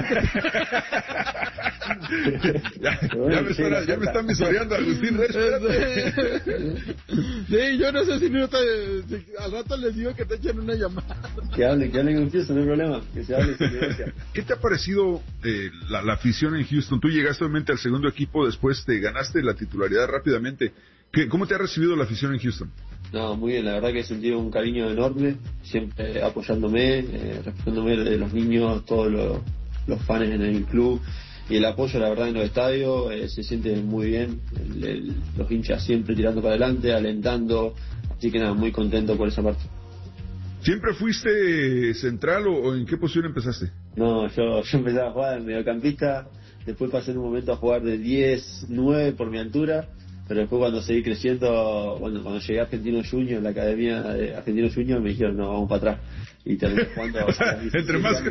ya me están visoreando, Agustín Reyes. Sí, yo no sé si al rato les digo que te echen una llamada. Que hablen con Houston, no hay problema. Que se hable sin violencia. ¿Qué te ha parecido la afición en Houston? Tú llegaste obviamente al segundo equipo, después te ganaste la titularidad rápidamente. ¿Cómo te ha recibido la afición en Houston? No, muy bien, la verdad que he sentido un cariño enorme, siempre apoyándome, respetándome de los niños, todos los fans en el club, y el apoyo, la verdad, en los estadios se siente muy bien, los hinchas siempre tirando para adelante, alentando, así que nada, muy contento por esa parte. ¿Siempre fuiste central o en qué posición empezaste? No, yo empecé a jugar en mediocampista, después pasé en un momento a jugar de 10, 9 por mi altura. Pero después cuando seguí creciendo, cuando llegué a Argentinos Juniors, en la academia de Argentinos Juniors, me dijeron, no, vamos para atrás. Y terminé jugando. O sea, entre más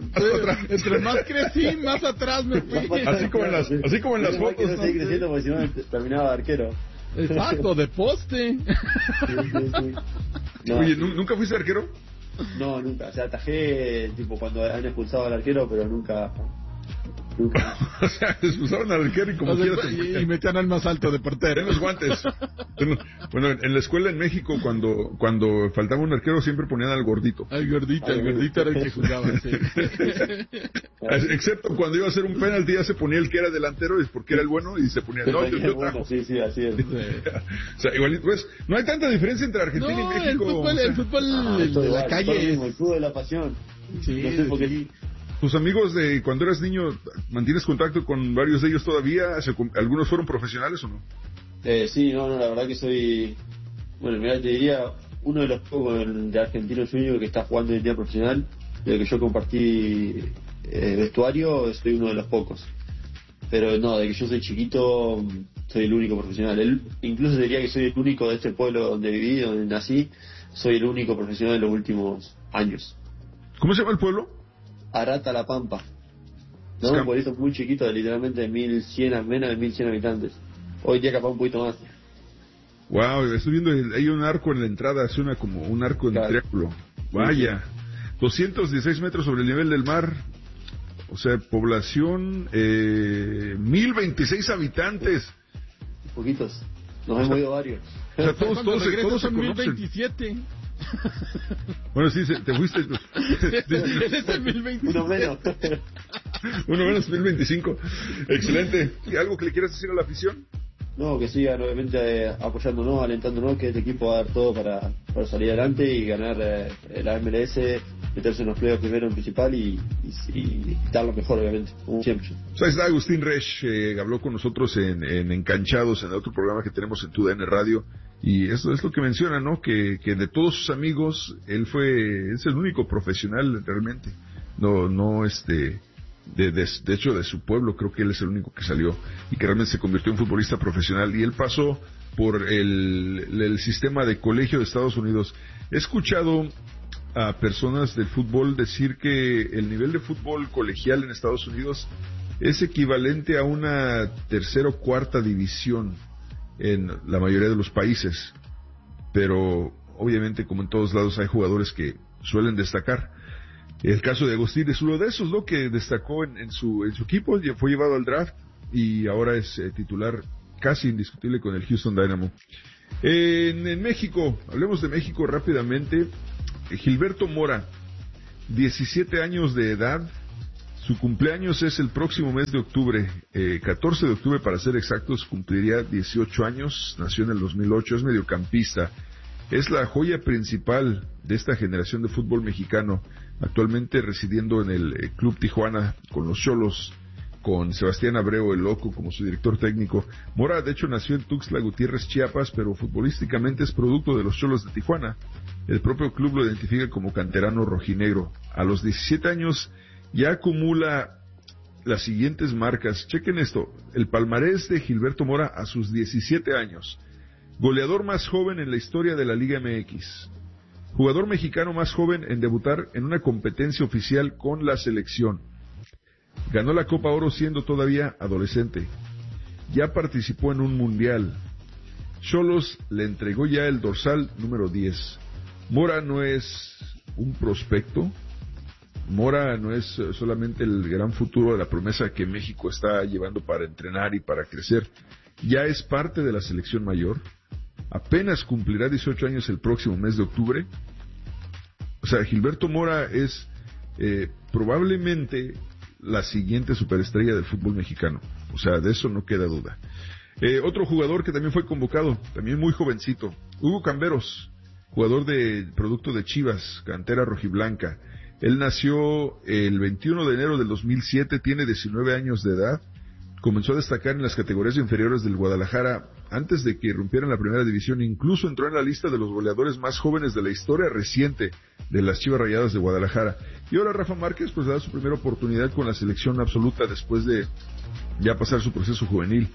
crecí, más atrás me fui. Así como en las fotos. No seguí creciendo porque si no terminaba de arquero. Exacto, de poste. Sí. No, oye, ¿nunca fuiste arquero? No, nunca. O sea, atajé tipo cuando han expulsado al arquero, pero nunca. O sea, expulsaron al arquero y como quiera y metían al más alto de portero. En los guantes. Bueno, en la escuela en México, cuando faltaba un arquero, siempre ponían al gordito. El gordito era el que jugaba, sí. Excepto cuando iba a hacer un penalti, ya se ponía el que era delantero, es porque era el bueno, y se ponía el yo trajo. Sí, así es. O sea, igualito, pues, no hay tanta diferencia entre Argentina y México. El fútbol de la calle es el fútbol de la pasión. Sí, no sé por qué. ¿Tus amigos de cuando eras niño, mantienes contacto con varios de ellos todavía? ¿Algunos fueron profesionales o no? Sí, no, la verdad que soy... Bueno, mira, te diría, uno de los pocos de Argentinos Juniors que está jugando en el día profesional, de que yo compartí vestuario, soy uno de los pocos. Pero no, de que yo soy chiquito, soy el único profesional. Incluso diría que soy el único de este pueblo donde viví, donde nací, soy el único profesional en los últimos años. ¿Cómo se llama el pueblo? Arata La Pampa, ¿no? Un pueblito muy chiquito, de literalmente menos de 1100 habitantes. Hoy día capaz un poquito más. Wow, estoy viendo, hay un arco en la entrada, suena como un arco en triángulo. Vaya, 216 metros sobre el nivel del mar, o sea, población, 1026 habitantes. Poquitos, nos hemos ido varios. O sea, todos se conocen. 1027. Bueno, sí, te fuiste. Eres el 1025. Uno menos 1025. Excelente. ¿Algo que le quieras decir a la afición? No, que sigan obviamente apoyándonos, alentándonos, que este equipo va a dar todo para salir adelante y ganar la MLS, meterse en los playoffs primero en principal y dar lo mejor, obviamente, como siempre. O sea, está Agustín Resch, habló con nosotros en Enganchados, en otro programa que tenemos en TUDN Radio, y eso es lo que menciona, ¿no? Que de todos sus amigos, es el único profesional realmente, de hecho de su pueblo, creo que él es el único que salió y que realmente se convirtió en futbolista profesional, y él pasó por el sistema de colegio de Estados Unidos. He escuchado a personas del fútbol decir que el nivel de fútbol colegial en Estados Unidos es equivalente a una tercera o cuarta división en la mayoría de los países, pero obviamente, como en todos lados, hay jugadores que suelen destacar. El caso de Agustín es uno de esos, ¿no?, que destacó en su equipo, ya fue llevado al draft y ahora es titular casi indiscutible con el Houston Dynamo. En México, hablemos de México rápidamente. Gilberto Mora, 17 años de edad, su cumpleaños es el próximo mes de octubre, 14 de octubre para ser exactos, cumpliría 18 años, nació en el 2008, es mediocampista, es la joya principal de esta generación de fútbol mexicano, actualmente residiendo en el Club Tijuana con los Xolos, con Sebastián Abreu el Loco como su director técnico. Mora, de hecho, nació en Tuxtla Gutiérrez, Chiapas, pero futbolísticamente es producto de los Xolos de Tijuana. El propio club lo identifica como canterano rojinegro. A los 17 años ya acumula las siguientes marcas. Chequen esto, el palmarés de Gilberto Mora a sus 17 años. Goleador más joven en la historia de la Liga MX. Jugador mexicano más joven en debutar en una competencia oficial con la selección. Ganó la Copa Oro siendo todavía adolescente. Ya participó en un mundial. Xolos le entregó ya el dorsal número 10. Mora no es un prospecto. Mora no es solamente el gran futuro de la promesa que México está llevando para entrenar y para crecer. Ya es parte de la selección mayor. Apenas cumplirá 18 años el próximo mes de octubre. O sea, Gilberto Mora es probablemente la siguiente superestrella del fútbol mexicano. O sea, de eso no queda duda. Otro jugador que también fue convocado, también muy jovencito, Hugo Camberos, jugador de producto de Chivas, cantera rojiblanca. Él nació el 21 de enero del 2007, tiene 19 años de edad. Comenzó a destacar en las categorías inferiores del Guadalajara antes de que irrumpiera en la primera división. Incluso entró en la lista de los goleadores más jóvenes de la historia reciente de las Chivas Rayadas de Guadalajara. Y ahora Rafa Márquez pues da su primera oportunidad con la selección absoluta después de ya pasar su proceso juvenil.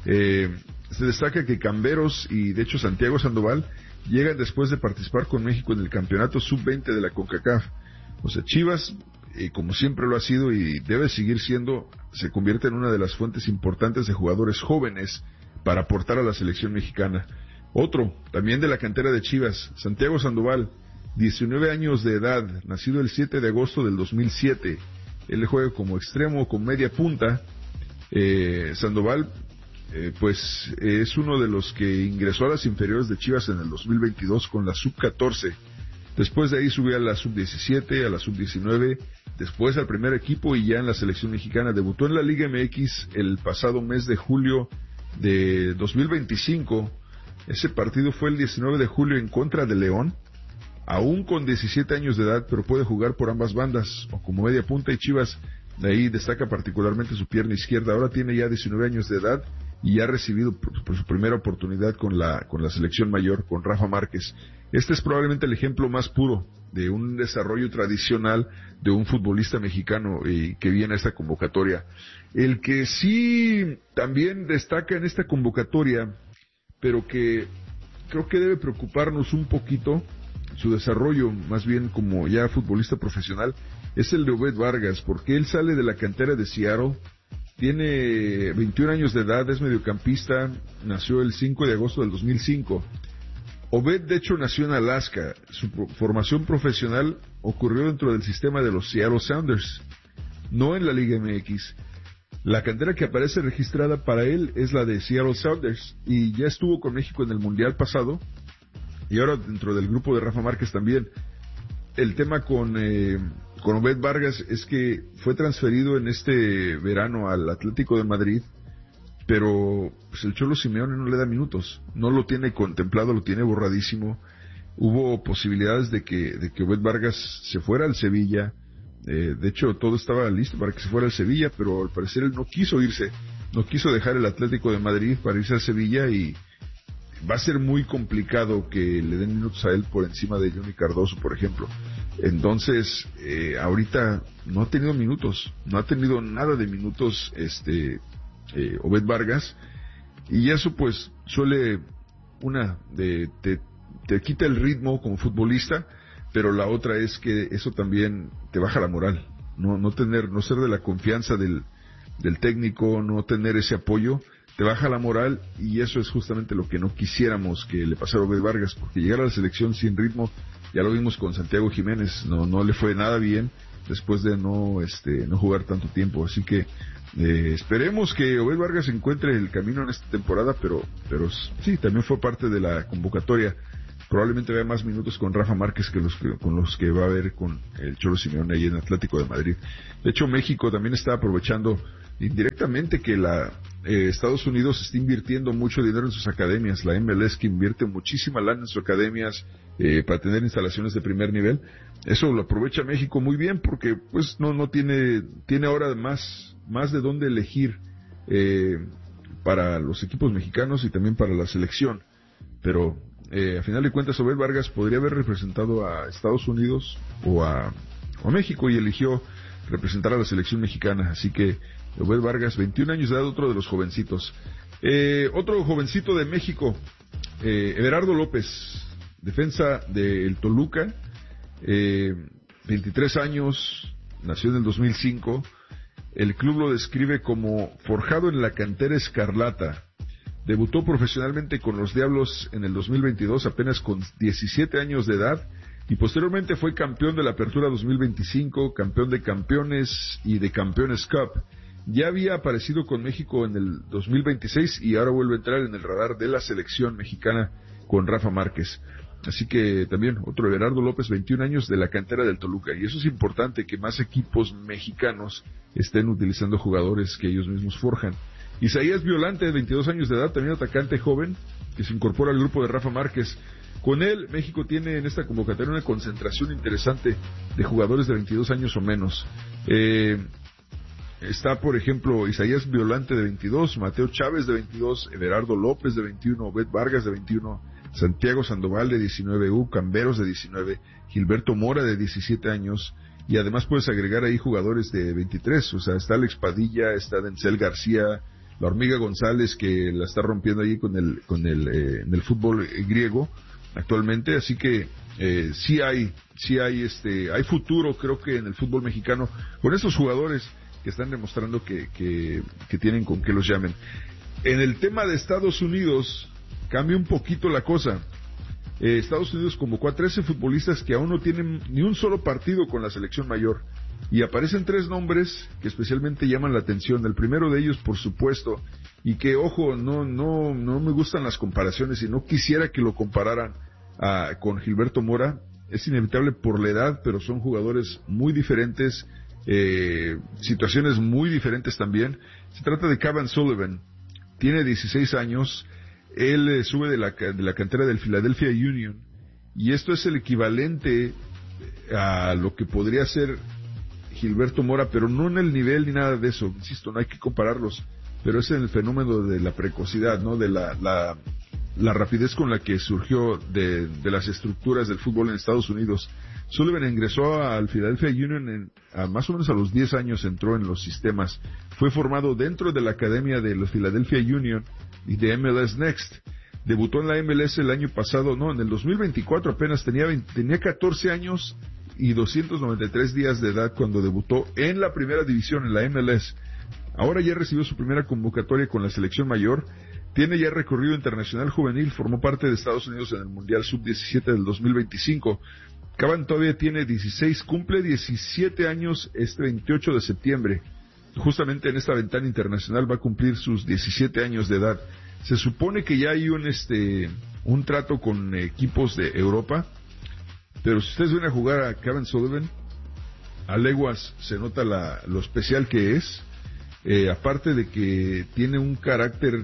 Se destaca que Camberos y de hecho Santiago Sandoval llegan después de participar con México en el campeonato sub-20 de la CONCACAF. O sea, Chivas, como siempre lo ha sido y debe seguir siendo, se convierte en una de las fuentes importantes de jugadores jóvenes para aportar a la selección mexicana. Otro, también de la cantera de Chivas, Santiago Sandoval, 19 años de edad, nacido el 7 de agosto del 2007. Él juega como extremo, con media punta. Sandoval, pues es uno de los que ingresó a las inferiores de Chivas en el 2022 con la sub-14. Después de ahí subió a la sub-17, a la sub-19, después al primer equipo y ya en la selección mexicana. Debutó en la Liga MX el pasado mes de julio de 2025. Ese partido fue el 19 de julio en contra de León, aún con 17 años de edad, pero puede jugar por ambas bandas o como media punta, y Chivas de ahí destaca particularmente su pierna izquierda. Ahora tiene ya 19 años de edad y ya ha recibido por su primera oportunidad con la selección mayor, con Rafa Márquez. Este es probablemente el ejemplo más puro de un desarrollo tradicional de un futbolista mexicano que viene a esta convocatoria. El que sí también destaca en esta convocatoria, pero que creo que debe preocuparnos un poquito, su desarrollo más bien como ya futbolista profesional, es el de Obed Vargas, porque él sale de la cantera de Seattle. Tiene 21 años de edad, es mediocampista, nació el 5 de agosto del 2005. Obed, de hecho, nació en Alaska. Su formación profesional ocurrió dentro del sistema de los Seattle Sounders, no en la Liga MX. La cantera que aparece registrada para él es la de Seattle Sounders, y ya estuvo con México en el Mundial pasado, y ahora dentro del grupo de Rafa Márquez también. El tema con Obed Vargas es que fue transferido en este verano al Atlético de Madrid, pero pues el Cholo Simeone no le da minutos, no lo tiene contemplado, lo tiene borradísimo. Hubo posibilidades de que Obed Vargas se fuera al Sevilla, de hecho todo estaba listo para que se fuera al Sevilla, pero al parecer él no quiso irse, no quiso dejar el Atlético de Madrid para irse al Sevilla, y va a ser muy complicado que le den minutos a él por encima de Johnny Cardoso, por ejemplo. Entonces, ahorita no ha tenido minutos, no ha tenido nada de minutos Obed Vargas, y eso pues suele te quita el ritmo como futbolista, pero la otra es que eso también te baja la moral. No ser de la confianza del técnico, no tener ese apoyo, te baja la moral, y eso es justamente lo que no quisiéramos que le pasara a Obed Vargas, porque llegar a la selección sin ritmo, ya lo vimos con Santiago Jiménez, no le fue nada bien después de no jugar tanto tiempo. Así que esperemos que Obed Vargas encuentre el camino en esta temporada, pero sí, también fue parte de la convocatoria. Probablemente vea más minutos con Rafa Márquez con los que va a ver con el Cholo Simeone ahí en Atlético de Madrid. De hecho, México también está aprovechando indirectamente que Estados Unidos está invirtiendo mucho dinero en sus academias. La MLS, que invierte muchísima lana en sus academias para tener instalaciones de primer nivel. Eso lo aprovecha México muy bien, porque pues no tiene ahora más de dónde elegir para los equipos mexicanos y también para la selección. Pero a final de cuentas, Obed Vargas podría haber representado a Estados Unidos o a México, y eligió representar a la selección mexicana. Así que Obed Vargas, 21 años de edad, otro de los jovencitos. Otro jovencito de México, Everardo López, defensa del Toluca, 23 años, nació en el 2005. El club lo describe como forjado en la cantera escarlata. Debutó profesionalmente con los Diablos en el 2022, apenas con 17 años de edad, y posteriormente fue campeón de la Apertura 2025, campeón de Campeones y de Campeones Cup. Ya había aparecido con México en el 2026 y ahora vuelve a entrar en el radar de la selección mexicana con Rafa Márquez. Así que también otro Everardo López, 21 años, de la cantera del Toluca. Y eso es importante, que más equipos mexicanos estén utilizando jugadores que ellos mismos forjan. Isaías Violante, de 22 años de edad, también atacante joven, que se incorpora al grupo de Rafa Márquez. Con él, México tiene en esta convocatoria una concentración interesante de jugadores de 22 años o menos. Está, por ejemplo, Isaías Violante, de 22, Mateo Chávez, de 22, Everardo López, de 21, Obed Vargas, de 21, Santiago Sandoval, de 19, Hugo Camberos, de 19, Gilberto Mora, de 17 años, y además puedes agregar ahí jugadores de 23, o sea, está Alex Padilla, está Denzel García, la Hormiga González, que la está rompiendo ahí en el fútbol griego actualmente. Así que sí hay futuro, creo que en el fútbol mexicano, con estos jugadores que están demostrando que tienen con qué los llamen. En el tema de Estados Unidos cambia un poquito la cosa. Estados Unidos convocó a 13 futbolistas que aún no tienen ni un solo partido con la selección mayor, y aparecen 3 nombres que especialmente llaman la atención. El primero de ellos, por supuesto, y que, ojo, no me gustan las comparaciones y no quisiera que lo compararan con Gilberto Mora. Es inevitable por la edad, pero son jugadores muy diferentes, situaciones muy diferentes también. Se trata de Kevin Sullivan, tiene 16 años, él sube de la cantera del Philadelphia Union, y esto es el equivalente a lo que podría ser Gilberto Mora, pero no en el nivel ni nada de eso, insisto, no hay que compararlos, pero es el fenómeno de la precocidad, ¿no? De la rapidez con la que surgió de las estructuras del fútbol en Estados Unidos. Sullivan ingresó al Philadelphia Union más o menos a los 10 años, entró en los sistemas. Fue formado dentro de la academia de los Philadelphia Union y de MLS Next. Debutó en la MLS el año pasado, en el 2024 apenas tenía 14 años y 293 días de edad cuando debutó en la primera división, en la MLS. Ahora ya recibió su primera convocatoria con la selección mayor. Tiene ya recorrido internacional juvenil, formó parte de Estados Unidos en el Mundial Sub-17 del 2025. Caban todavía tiene 16, cumple 17 años este 28 de septiembre. Justamente en esta ventana internacional va a cumplir sus 17 años de edad. Se supone que ya hay un trato con equipos de Europa, pero si ustedes ven a jugar a Kevin Sullivan, a leguas se nota lo especial que es. Aparte de que tiene un carácter,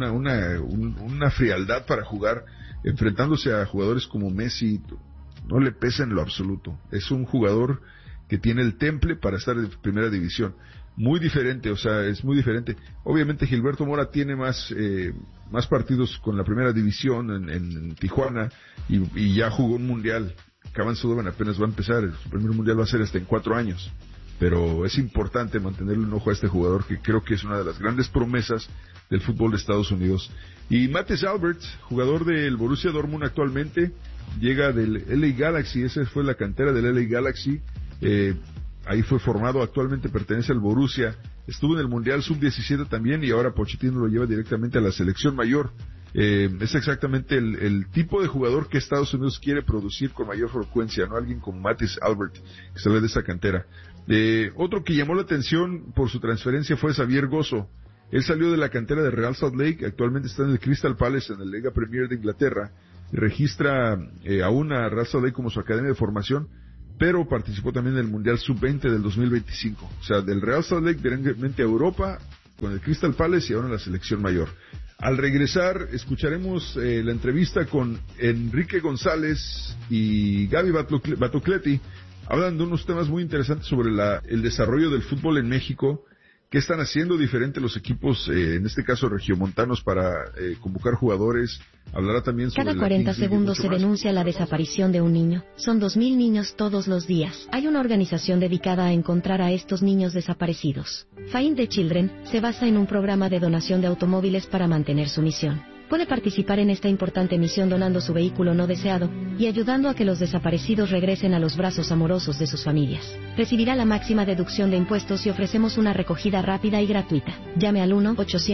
una frialdad para jugar, enfrentándose a jugadores como Messi, no le pesa en lo absoluto. Es un jugador que tiene el temple para estar en primera división. Muy diferente, es muy diferente. Obviamente Gilberto Mora tiene más partidos con la primera división en Tijuana y ya jugó un mundial. Kevin Sullivan apenas va a empezar, su primer mundial va a ser hasta en 4 años. pero es importante mantenerle un ojo a este jugador que creo que es una de las grandes promesas del fútbol de Estados Unidos. Y Mathis Alberts, jugador del Borussia Dortmund actualmente, llega del LA Galaxy, esa fue la cantera del LA Galaxy, ahí fue formado, actualmente pertenece al Borussia, estuvo en el Mundial Sub-17 también y ahora Pochettino lo lleva directamente a la selección mayor. Es exactamente el tipo de jugador que Estados Unidos quiere producir con mayor frecuencia, ¿no? Alguien como Mathis Albert, que sale de esa cantera. Otro que llamó la atención por su transferencia fue Xavier Gozo. Él salió de la cantera de Real Salt Lake, actualmente está en el Crystal Palace en la Liga Premier de Inglaterra, y registra aún a Real Salt Lake como su academia de formación, pero participó también en el Mundial Sub-20 del 2025. O sea, del Real Salt Lake directamente a Europa, con el Crystal Palace y ahora en la selección mayor. Al regresar, escucharemos la entrevista con Enrique González y Gaby Batocletti. Hablan de unos temas muy interesantes sobre el desarrollo del fútbol en México. ¿Qué están haciendo diferente los equipos, en este caso regiomontanos, para convocar jugadores? Hablará también sobre Cada 40 segundos se denuncia la desaparición de un niño. Son 2.000 niños todos los días. Hay una organización dedicada a encontrar a estos niños desaparecidos. Find the Children se basa en un programa de donación de automóviles para mantener su misión. Puede participar en esta importante misión donando su vehículo no deseado y ayudando a que los desaparecidos regresen a los brazos amorosos de sus familias. Recibirá la máxima deducción de impuestos y ofrecemos una recogida rápida y gratuita. Llame al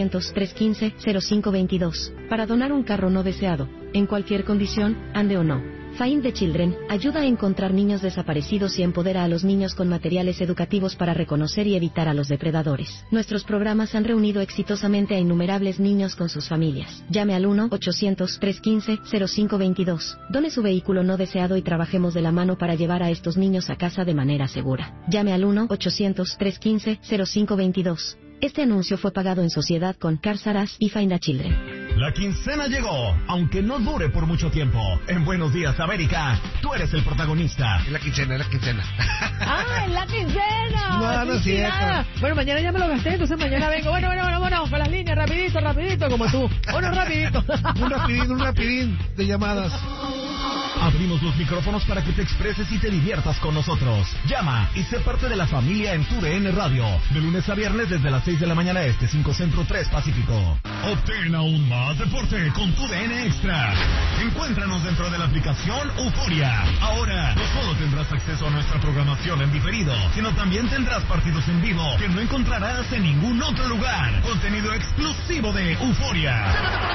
1-800-315-0522 para donar un carro no deseado, en cualquier condición, ande o no. Find the Children ayuda a encontrar niños desaparecidos y empodera a los niños con materiales educativos para reconocer y evitar a los depredadores. Nuestros programas han reunido exitosamente a innumerables niños con sus familias. Llame al 1-800-315-0522. Done su vehículo no deseado y trabajemos de la mano para llevar a estos niños a casa de manera segura. Llame al 1-800-315-0522. Este anuncio fue pagado en sociedad con Cars R Us y Find the Children. La quincena llegó, aunque no dure por mucho tiempo. En Buenos Días, América, tú eres el protagonista. Es la quincena. ¡Ah, es la quincena! No es cierto. Bueno, mañana ya me lo gasté, entonces mañana vengo. Bueno, vámonos, con las líneas, rapidito, como tú. Bueno, rapidito. un rapidín de llamadas. Abrimos los micrófonos para que te expreses y te diviertas con nosotros. Llama y sé parte de la familia en TUDN Radio. De lunes a viernes desde las 6 de la mañana este, 5 Centro, 3 Pacífico. Obtén aún más deporte con TUDN Extra. Encuéntranos dentro de la aplicación Euforia. Ahora, no solo tendrás acceso a nuestra programación en diferido, sino también tendrás partidos en vivo que no encontrarás en ningún otro lugar. Contenido exclusivo de Euforia.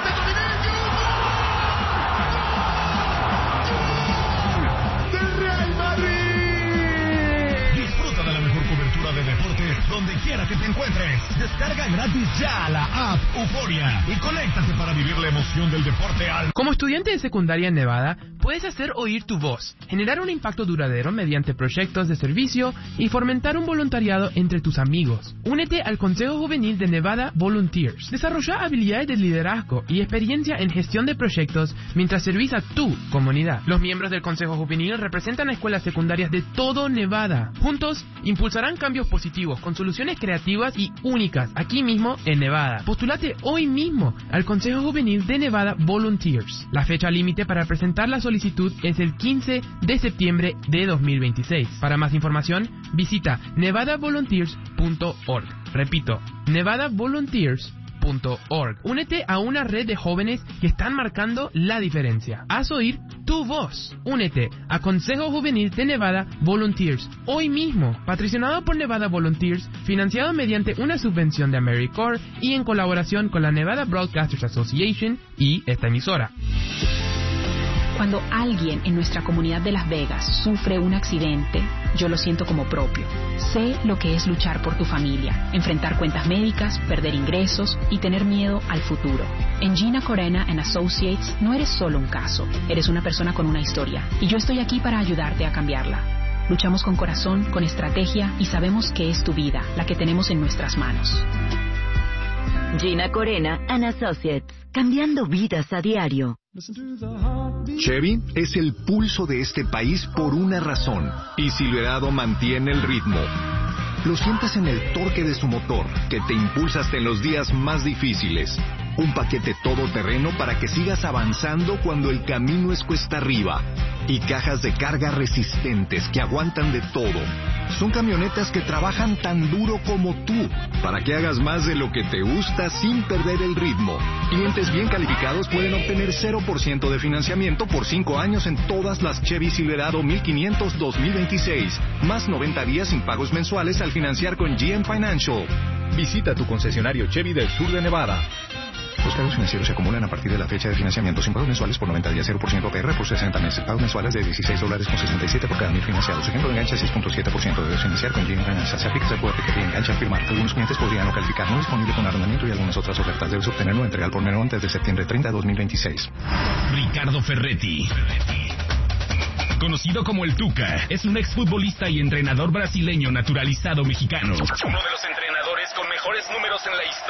Disfruta de la mejor cobertura de deportes donde quiera que te encuentres. Descarga gratis ya la app Euforia y conéctate para vivir la emoción del deporte al... Como estudiante de secundaria en Nevada, puedes hacer oír tu voz, generar un impacto duradero mediante proyectos de servicio y fomentar un voluntariado entre tus amigos. Únete al Consejo Juvenil de Nevada Volunteers. Desarrolla habilidades de liderazgo y experiencia en gestión de proyectos mientras servís a tu comunidad. Los miembros del Consejo Juvenil representan a escuelas secundarias de todo Nevada. Juntos, impulsarán cambios positivos con soluciones creativas y únicas aquí mismo en Nevada. Postulate hoy mismo al Consejo Juvenil de Nevada Volunteers. La fecha límite para presentar la solicitud es el 15 de septiembre de 2026. Para más información, visita nevadavolunteers.org. Repito, nevadavolunteers.org. Únete a una red de jóvenes que están marcando la diferencia. Haz oír tu voz. Únete a Consejo Juvenil de Nevada Volunteers hoy mismo. Patrocinado por Nevada Volunteers, financiado mediante una subvención de AmeriCorps y en colaboración con la Nevada Broadcasters Association y esta emisora. Cuando alguien en nuestra comunidad de Las Vegas sufre un accidente, yo lo siento como propio. Sé lo que es luchar por tu familia, enfrentar cuentas médicas, perder ingresos y tener miedo al futuro. En Gina Corena and Associates no eres solo un caso, eres una persona con una historia y yo estoy aquí para ayudarte a cambiarla. Luchamos con corazón, con estrategia y sabemos que es tu vida la que tenemos en nuestras manos. Gina Corena and Associates, cambiando vidas a diario. Chevy es el pulso de este país por una razón, y Silverado mantiene el ritmo. Lo sientes en el torque de su motor, que te impulsa hasta en los días más difíciles. Un paquete todoterreno para que sigas avanzando cuando el camino es cuesta arriba. y cajas de carga resistentes que aguantan de todo. Son camionetas que trabajan tan duro como tú, para que hagas más de lo que te gusta sin perder el ritmo. Clientes bien calificados pueden obtener 0% de financiamiento por 5 años en todas las Chevy Silverado 1500 2026, más 90 días sin pagos mensuales al financiar con GM Financial. Visita tu concesionario Chevy del sur de Nevada. Los pagos financieros se acumulan a partir de la fecha de financiamiento sin pagos mensuales por 90 días, 0% APR por 60 meses. Pagos mensuales de $16.67 por cada 1000 financiados. Ejemplo de enganche 6.7%. Debes financiar con GM Financial. Se aplica el paquete de enganche al firmar. Algunos clientes podrían no calificar. No disponible con arrendamiento y algunas otras ofertas. Debes obtenerlo entrega al por menor antes de septiembre 30, 2026. Ricardo Ferretti, conocido como el Tuca, es un exfutbolista y entrenador brasileño naturalizado mexicano. Uno de los entrenadores con mejores números en la historia